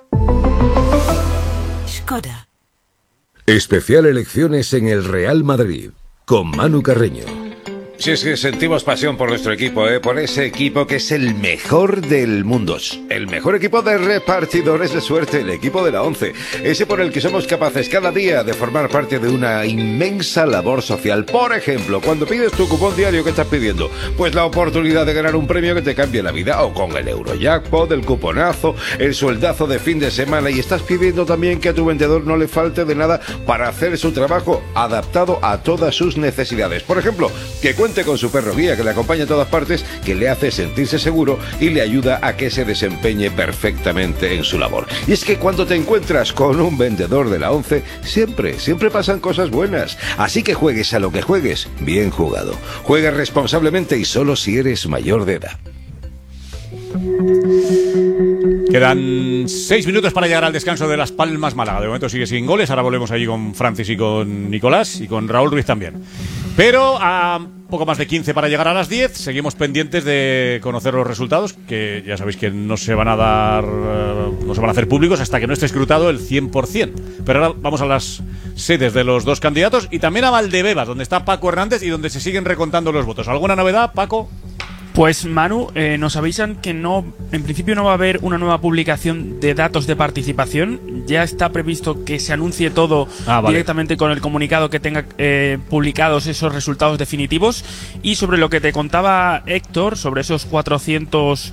Skoda. Especial elecciones en el Real Madrid con Manu Carreño. Si es que sentimos pasión por nuestro equipo, por ese equipo que es el mejor del mundo. El mejor equipo de repartidores de suerte, el equipo de la ONCE. Ese por el que somos capaces cada día de formar parte de una inmensa labor social. Por ejemplo, cuando pides tu cupón diario, ¿qué estás pidiendo? Pues la oportunidad de ganar un premio que te cambie la vida. O con el Eurojackpot, el cuponazo, el sueldazo de fin de semana. Y estás pidiendo también que a tu vendedor no le falte de nada para hacer su trabajo adaptado a todas sus necesidades. Por ejemplo, que cuente con su perro guía que le acompaña a todas partes, que le hace sentirse seguro y le ayuda a que se desempeñe perfectamente en su labor. Y es que cuando te encuentras con un vendedor de la ONCE, siempre pasan cosas buenas. Así que juegues a lo que juegues, bien jugado. Juegues responsablemente y solo si eres mayor de edad. Quedan 6 minutos para llegar al descanso de Las Palmas Málaga. De momento sigue sin goles. Ahora volvemos allí con Francis y con Nicolás y con Raúl Ruiz también. Pero a poco más de 15 para llegar a las 10. Seguimos pendientes de conocer los resultados, que ya sabéis que no se van a dar, no se van a hacer públicos hasta que no esté escrutado el 100%. Pero ahora vamos a las sedes de los dos candidatos y también a Valdebebas, donde está Paco Hernández y donde se siguen recontando los votos. ¿Alguna novedad, Paco? Pues Manu, nos avisan que en principio no va a haber una nueva publicación de datos de participación. Ya está previsto que se anuncie todo directamente con el comunicado que tenga publicados esos resultados definitivos. Y sobre lo que te contaba Héctor, sobre esos 400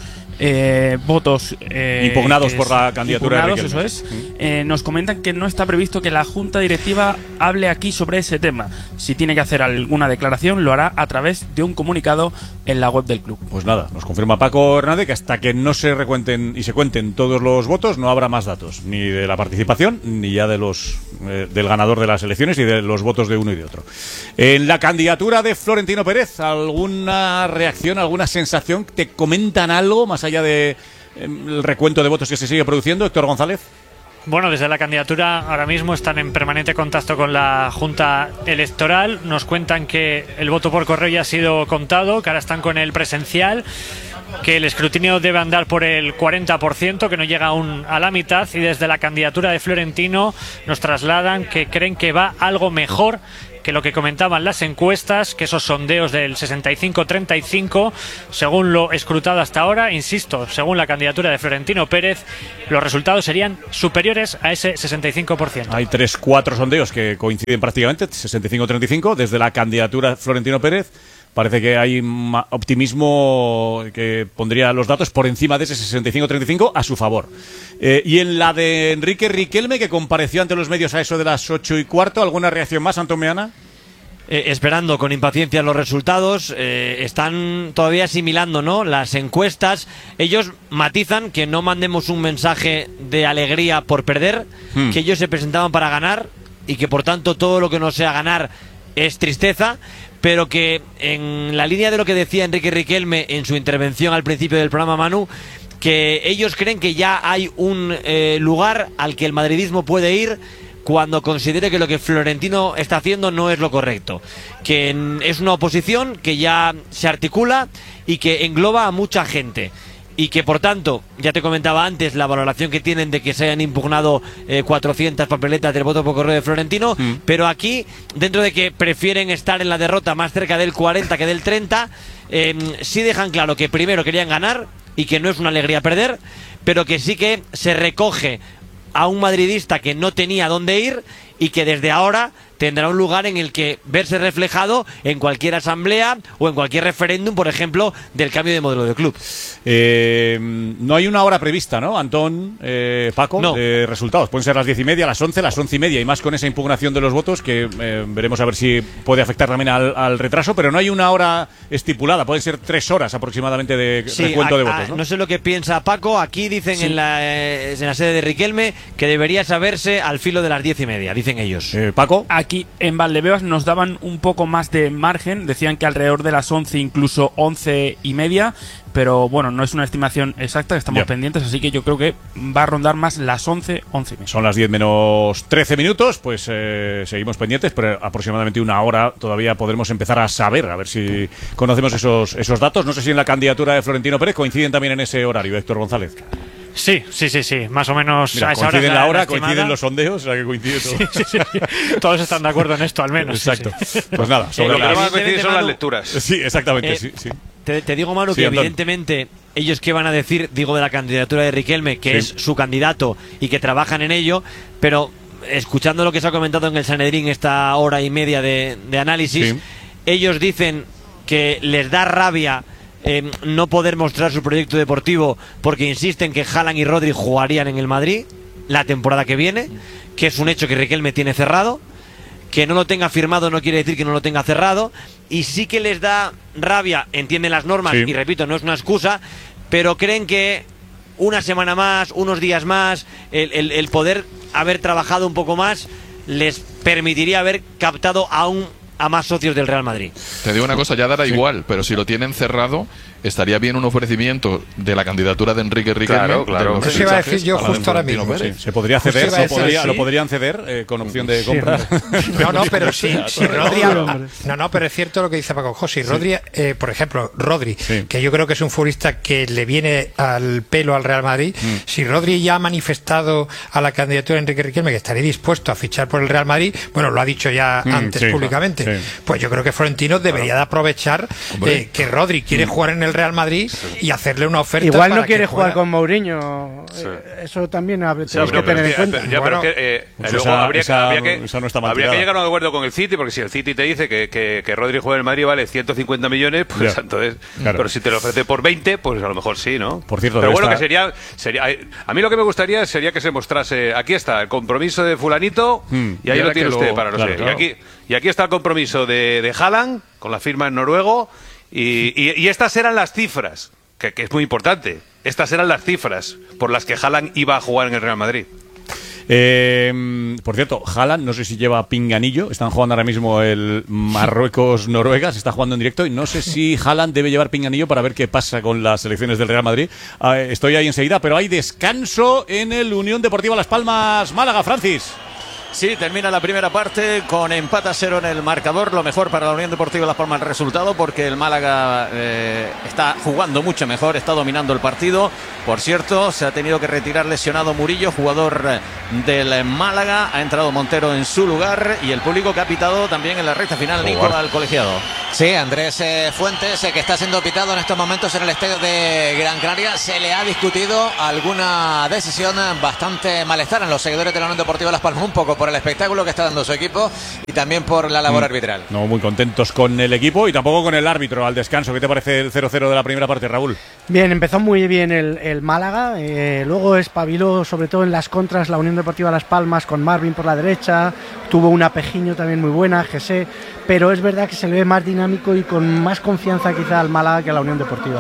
votos impugnados por la candidatura de Riquelme. Eso es. Nos comentan que no está previsto que la Junta Directiva hable aquí sobre ese tema. Si tiene que hacer alguna declaración, lo hará a través de un comunicado en la web del club. Pues nada, nos confirma Paco Hernández que hasta que no se recuenten y se cuenten todos los votos, no habrá más datos, ni de la participación, ni ya de los del ganador de las elecciones, ni de los votos de uno y de otro. En la candidatura de Florentino Pérez, ¿alguna reacción, alguna sensación? ¿Te comentan algo más allá de el recuento de votos que se sigue produciendo, Héctor González? Bueno, desde la candidatura ahora mismo están en permanente contacto con la Junta Electoral. Nos cuentan que el voto por correo ya ha sido contado, que ahora están con el presencial, que el escrutinio debe andar por el 40%, que no llega aún a la mitad, y desde la candidatura de Florentino nos trasladan que creen que va algo mejor que lo que comentaban las encuestas, que esos sondeos del 65-35, según lo escrutado hasta ahora, insisto, según la candidatura de Florentino Pérez, los resultados serían superiores a ese 65%. Hay 3-4 sondeos que coinciden prácticamente, 65-35, desde la candidatura de Florentino Pérez. Parece que hay optimismo que pondría los datos por encima de ese 65-35 a su favor. Y en la de Enrique Riquelme, que compareció ante los medios a eso de las 8:15, ¿alguna reacción más, Antón Meana? Esperando con impaciencia los resultados. Están todavía asimilando, ¿no?, las encuestas. Ellos matizan que no mandemos un mensaje de alegría por perder, que ellos se presentaban para ganar y que por tanto todo lo que no sea ganar es tristeza, pero que en la línea de lo que decía Enrique Riquelme en su intervención al principio del programa, Manu, que ellos creen que ya hay un lugar al que el madridismo puede ir cuando considere que lo que Florentino está haciendo no es lo correcto, que es una oposición que ya se articula y que engloba a mucha gente. Y que, por tanto, ya te comentaba antes la valoración que tienen de que se hayan impugnado 400 papeletas del voto por correo de Florentino, pero aquí, dentro de que prefieren estar en la derrota más cerca del 40 que del 30, sí dejan claro que primero querían ganar y que no es una alegría perder, pero que sí que se recoge a un madridista que no tenía dónde ir y que desde ahora tendrá un lugar en el que verse reflejado en cualquier asamblea o en cualquier referéndum, por ejemplo, del cambio de modelo de club. No hay una hora prevista, ¿no, Antón, Paco? No. De resultados. Pueden ser las 10:30, las 11, las 11:30, y más con esa impugnación de los votos que veremos a ver si puede afectar también al retraso, pero no hay una hora estipulada. Pueden ser 3 horas aproximadamente de recuento de votos, ¿no? No sé lo que piensa Paco. Aquí dicen en la sede de Riquelme que debería saberse al filo de las 10:30, dicen ellos. Paco. Aquí en Valdebebas nos daban un poco más de margen, decían que alrededor de las 11, incluso 11:30, pero bueno, no es una estimación exacta, estamos pendientes, así que yo creo que va a rondar más las 11, 11:30. Son las 10 menos 13 minutos, pues seguimos pendientes, pero aproximadamente una hora todavía podremos empezar a saber, a ver si conocemos esos datos. No sé si en la candidatura de Florentino Pérez coinciden también en ese horario, Héctor González. Sí, más o menos. Mira, a esa coinciden hora la hora, estimada. coinciden los sondeos, o sea que coincide todo. Sí. Todos están de acuerdo en esto, al menos. Exacto. Pues nada, sobre lo que no van a coincidir son las lecturas. Sí, exactamente, sí. Te digo, Manu, Sí, que Antón. evidentemente ellos qué van a decir, digo, de la candidatura de Riquelme, que es su candidato y que trabajan en ello, pero escuchando lo que se ha comentado en el Sanedrín esta hora y media de análisis, ellos dicen que les da rabia no poder mostrar su proyecto deportivo porque insisten que Haaland y Rodri jugarían en el Madrid la temporada que viene, que es un hecho que Riquelme tiene cerrado. Que no lo tenga firmado no quiere decir que no lo tenga cerrado, y sí que les da rabia, entienden las normas, y repito, no es una excusa, pero creen que una semana más, unos días más, el poder haber trabajado un poco más les permitiría haber captado aún a más socios del Real Madrid. Te digo una cosa, ya dará igual, pero si lo tienen cerrado, estaría bien un ofrecimiento de la candidatura de Enrique Riquelme. Claro. Eso iba a decir yo justo ahora mismo. Se podría ceder, lo podrían ceder con opción de compra. No, pero sí, Rodri. No, pero es cierto lo que dice Paco José. Rodri, por ejemplo, que yo creo que es un futbolista que le viene al pelo al Real Madrid. Si Rodri ya ha manifestado a la candidatura de Enrique Riquelme que estaría dispuesto a fichar por el Real Madrid, bueno, lo ha dicho ya antes públicamente. evidentemente. Sí. Pues yo creo que Florentino debería de aprovechar que Rodri quiere jugar en el Real Madrid y hacerle una oferta. Igual no quiere jugar con Mourinho. Eso también tenemos que tener en cuenta. Habría que llegar a un acuerdo con el City, porque si el City te dice que Rodri juega en el Madrid vale 150 millones, pues entonces, pero si te lo ofrece por 20, pues a lo mejor sí, ¿no? Por cierto, pero bueno, que sería a mí lo que me gustaría sería que se mostrase, aquí está el compromiso de fulanito y ahí lo tiene usted para no sé. Claro. Y aquí está el compromiso de Haaland con la firma en noruego y estas eran las cifras, que es muy importante. Estas eran las cifras por las que Haaland iba a jugar en el Real Madrid. Por cierto, Haaland, no sé si lleva pinganillo. Están jugando ahora mismo el Marruecos-Noruega. Se está jugando en directo y no sé si Haaland debe llevar pinganillo para ver qué pasa con las selecciones del Real Madrid. Estoy ahí enseguida, pero hay descanso en el Unión Deportiva Las Palmas Málaga, Francis. Sí, termina la primera parte con empate a 0 en el marcador. Lo mejor para la Unión Deportiva Las Palmas el resultado, porque el Málaga está jugando mucho mejor, está dominando el partido. Por cierto, se ha tenido que retirar lesionado Murillo, jugador del Málaga. Ha entrado Montero en su lugar y el público que ha pitado también en la recta final, Nicola, al colegiado. Sí, Andrés Fuentes, que está siendo pitado en estos momentos en el estadio de Gran Canaria. Se le ha discutido alguna decisión, bastante malestar en los seguidores de la Unión Deportiva Las Palmas, un poco por el espectáculo que está dando su equipo y también por la labor arbitral. No muy contentos con el equipo y tampoco con el árbitro al descanso. ¿Qué te parece el 0-0 de la primera parte, Raúl? Bien, empezó muy bien el Málaga, luego espabiló sobre todo en las contras la Unión Deportiva Las Palmas con Marvin por la derecha, tuvo una Pejiño también muy buena, José, pero es verdad que se le ve más dinámico y con más confianza quizá al Málaga que a la Unión Deportiva.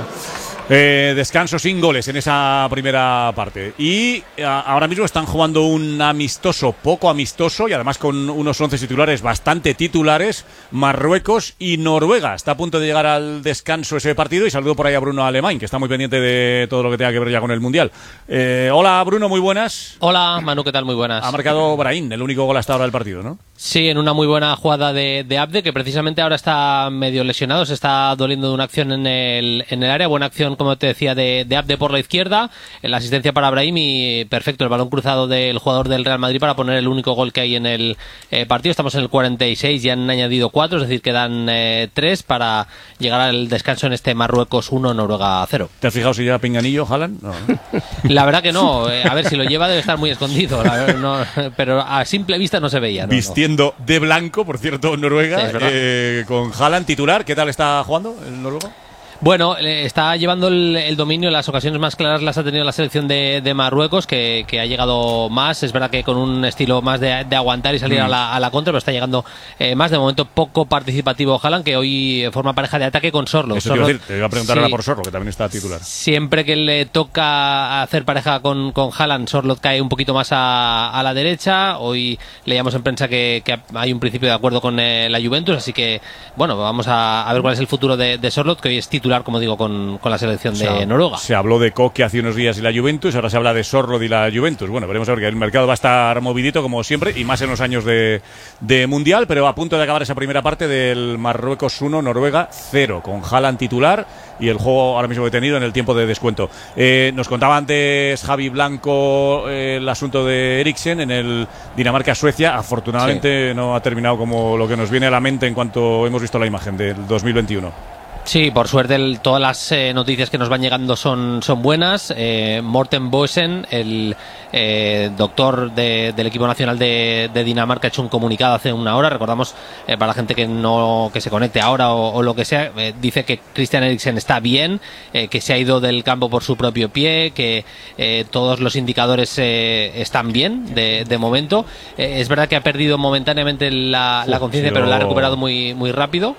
Descanso sin goles en esa primera parte y ahora mismo están jugando un amistoso, poco amistoso y además con unos 11 titulares bastante titulares, Marruecos y Noruega. Está a punto de llegar al descanso ese partido y saludo por ahí a Bruno Alemán, que está muy pendiente de todo lo que tenga que ver ya con el Mundial. Hola Bruno, muy buenas. Hola Manu, ¿qué tal? Muy buenas. Ha marcado Brahim, el único gol hasta ahora del partido, ¿no? Sí, en una muy buena jugada de Abde, que precisamente ahora está medio lesionado, se está doliendo de una acción en el área, buena acción, como te decía, de Abde por la izquierda, en la asistencia para Brahim y perfecto, el balón cruzado del jugador del Real Madrid para poner el único gol que hay en el partido. Estamos en el 46, ya han añadido 4, es decir, quedan 3 para llegar al descanso en este Marruecos 1, Noruega 0. ¿Te has fijado si lleva pinganillo, Haaland? No. La verdad que no, a ver, si lo lleva debe estar muy escondido, pero a simple vista no se veía. Vistiendo de blanco, por cierto, Noruega, sí, con Haaland titular. ¿Qué tal está jugando el noruego? Bueno, está llevando el dominio, las ocasiones más claras las ha tenido la selección de Marruecos, que ha llegado más, es verdad que con un estilo más de aguantar y salir a la contra, pero está llegando más, de momento poco participativo Haaland, que hoy forma pareja de ataque con Sorloth. Eso te iba a preguntar ahora por Sorloth, que también está titular. Siempre que le toca hacer pareja con Haaland, Sorloth cae un poquito más a la derecha. Hoy leíamos en prensa que hay un principio de acuerdo con la Juventus, así que bueno, vamos a ver cuál es el futuro de Sorloth, que hoy es titular, como digo, con la selección de Noruega. Se habló de Koke hace unos días y la Juventus, ahora se habla de Sorloth y la Juventus. Bueno, veremos a ver, que el mercado va a estar movidito como siempre y más en los años de Mundial, pero a punto de acabar esa primera parte del Marruecos 1, Noruega 0, con Haaland titular y el juego ahora mismo detenido en el tiempo de descuento. Nos contaba antes Javi Blanco el asunto de Eriksen en el Dinamarca-Suecia. Afortunadamente no ha terminado como lo que nos viene a la mente en cuanto hemos visto la imagen del 2021. Sí, por suerte todas las noticias que nos van llegando son buenas. Morten Boesen, el doctor del equipo nacional de Dinamarca, ha hecho un comunicado hace una hora. Recordamos, para la gente que se conecte ahora o lo que sea, dice que Christian Eriksen está bien, que se ha ido del campo por su propio pie, que todos los indicadores están bien de momento. Es verdad que ha perdido momentáneamente la conciencia, pero la ha recuperado muy, muy rápido.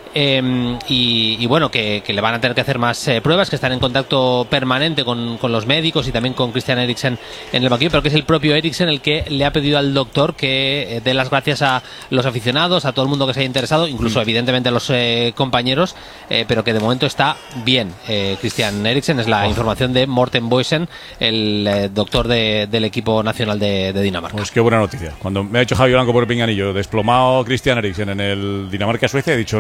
Y bueno, que le van a tener que hacer más pruebas, que están en contacto permanente con los médicos y también con Christian Eriksen en el banquillo, pero que es el propio Eriksen el que le ha pedido al doctor que dé las gracias a los aficionados, a todo el mundo que se haya interesado, incluso evidentemente a los compañeros, pero que de momento está bien. Christian Eriksen, es la información de Morten Boesen, el doctor del equipo nacional de Dinamarca. Pues qué buena noticia. Cuando me ha hecho Javi Blanco por el pinganillo, desplomado Christian Eriksen en el Dinamarca-Suecia, he dicho, no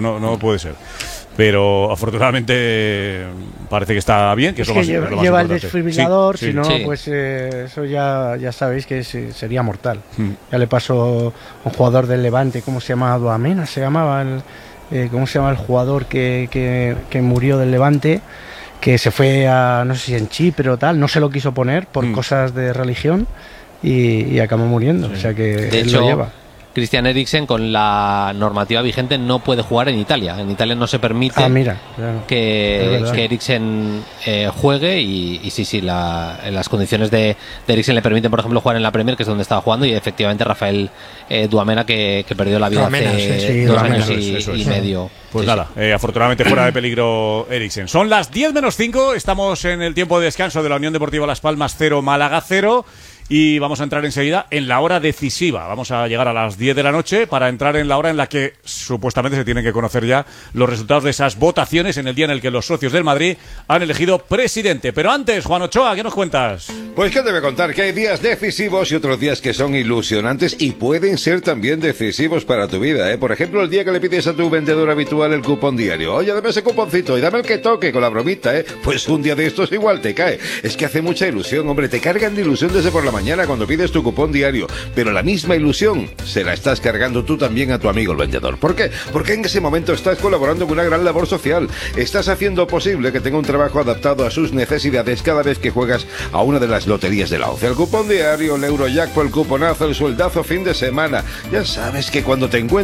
puede ser. Pero afortunadamente parece que está bien, que es lo más lleva importante. El desfibrilador, sí, si no, sí. pues eso ya sabéis que sería mortal. Ya le pasó a un jugador del Levante, ¿cómo se llama? Duamena se llamaba, ¿cómo se llama el jugador que murió del Levante? Que se fue a, no sé si en Chipre o tal, no se lo quiso poner por cosas de religión y acabó muriendo, o sea que de él hecho, lo lleva. Christian Eriksen, con la normativa vigente, no puede jugar en Italia. En Italia no se permite claro. que Eriksen juegue y sí, las condiciones de Eriksen le permiten, por ejemplo, jugar en la Premier, que es donde estaba jugando, y efectivamente Rafael Duamena, que perdió la vida hace 2 años y medio. Pues nada, afortunadamente fuera de peligro Eriksen. Son las 10:05, estamos en el tiempo de descanso de la Unión Deportiva Las Palmas 0, Málaga 0. Y vamos a entrar enseguida en la hora decisiva. Vamos a llegar a las 10 de la noche para entrar en la hora en la que supuestamente se tienen que conocer ya los resultados de esas votaciones en el día en el que los socios del Madrid han elegido presidente. Pero antes, Juan Ochoa, ¿qué nos cuentas? Pues qué te voy a contar, que hay días decisivos y otros días que son ilusionantes y pueden ser también decisivos para tu vida, ¿eh? Por ejemplo, el día que le pides a tu vendedor habitual el cupón diario. Oye, dame ese cuponcito y dame el que toque con la bromita, ¿eh? Pues un día de estos igual te cae. Es que hace mucha ilusión, hombre, te cargan de ilusión desde por la mañana cuando pides tu cupón diario, pero la misma ilusión se la estás cargando tú también a tu amigo el vendedor. ¿Por qué? Porque en ese momento estás colaborando con una gran labor social. Estás haciendo posible que tenga un trabajo adaptado a sus necesidades cada vez que juegas a una de las loterías de la OCE. El cupón diario, el Eurojackpot, el cuponazo, el sueldazo fin de semana. Ya sabes que cuando te encuentras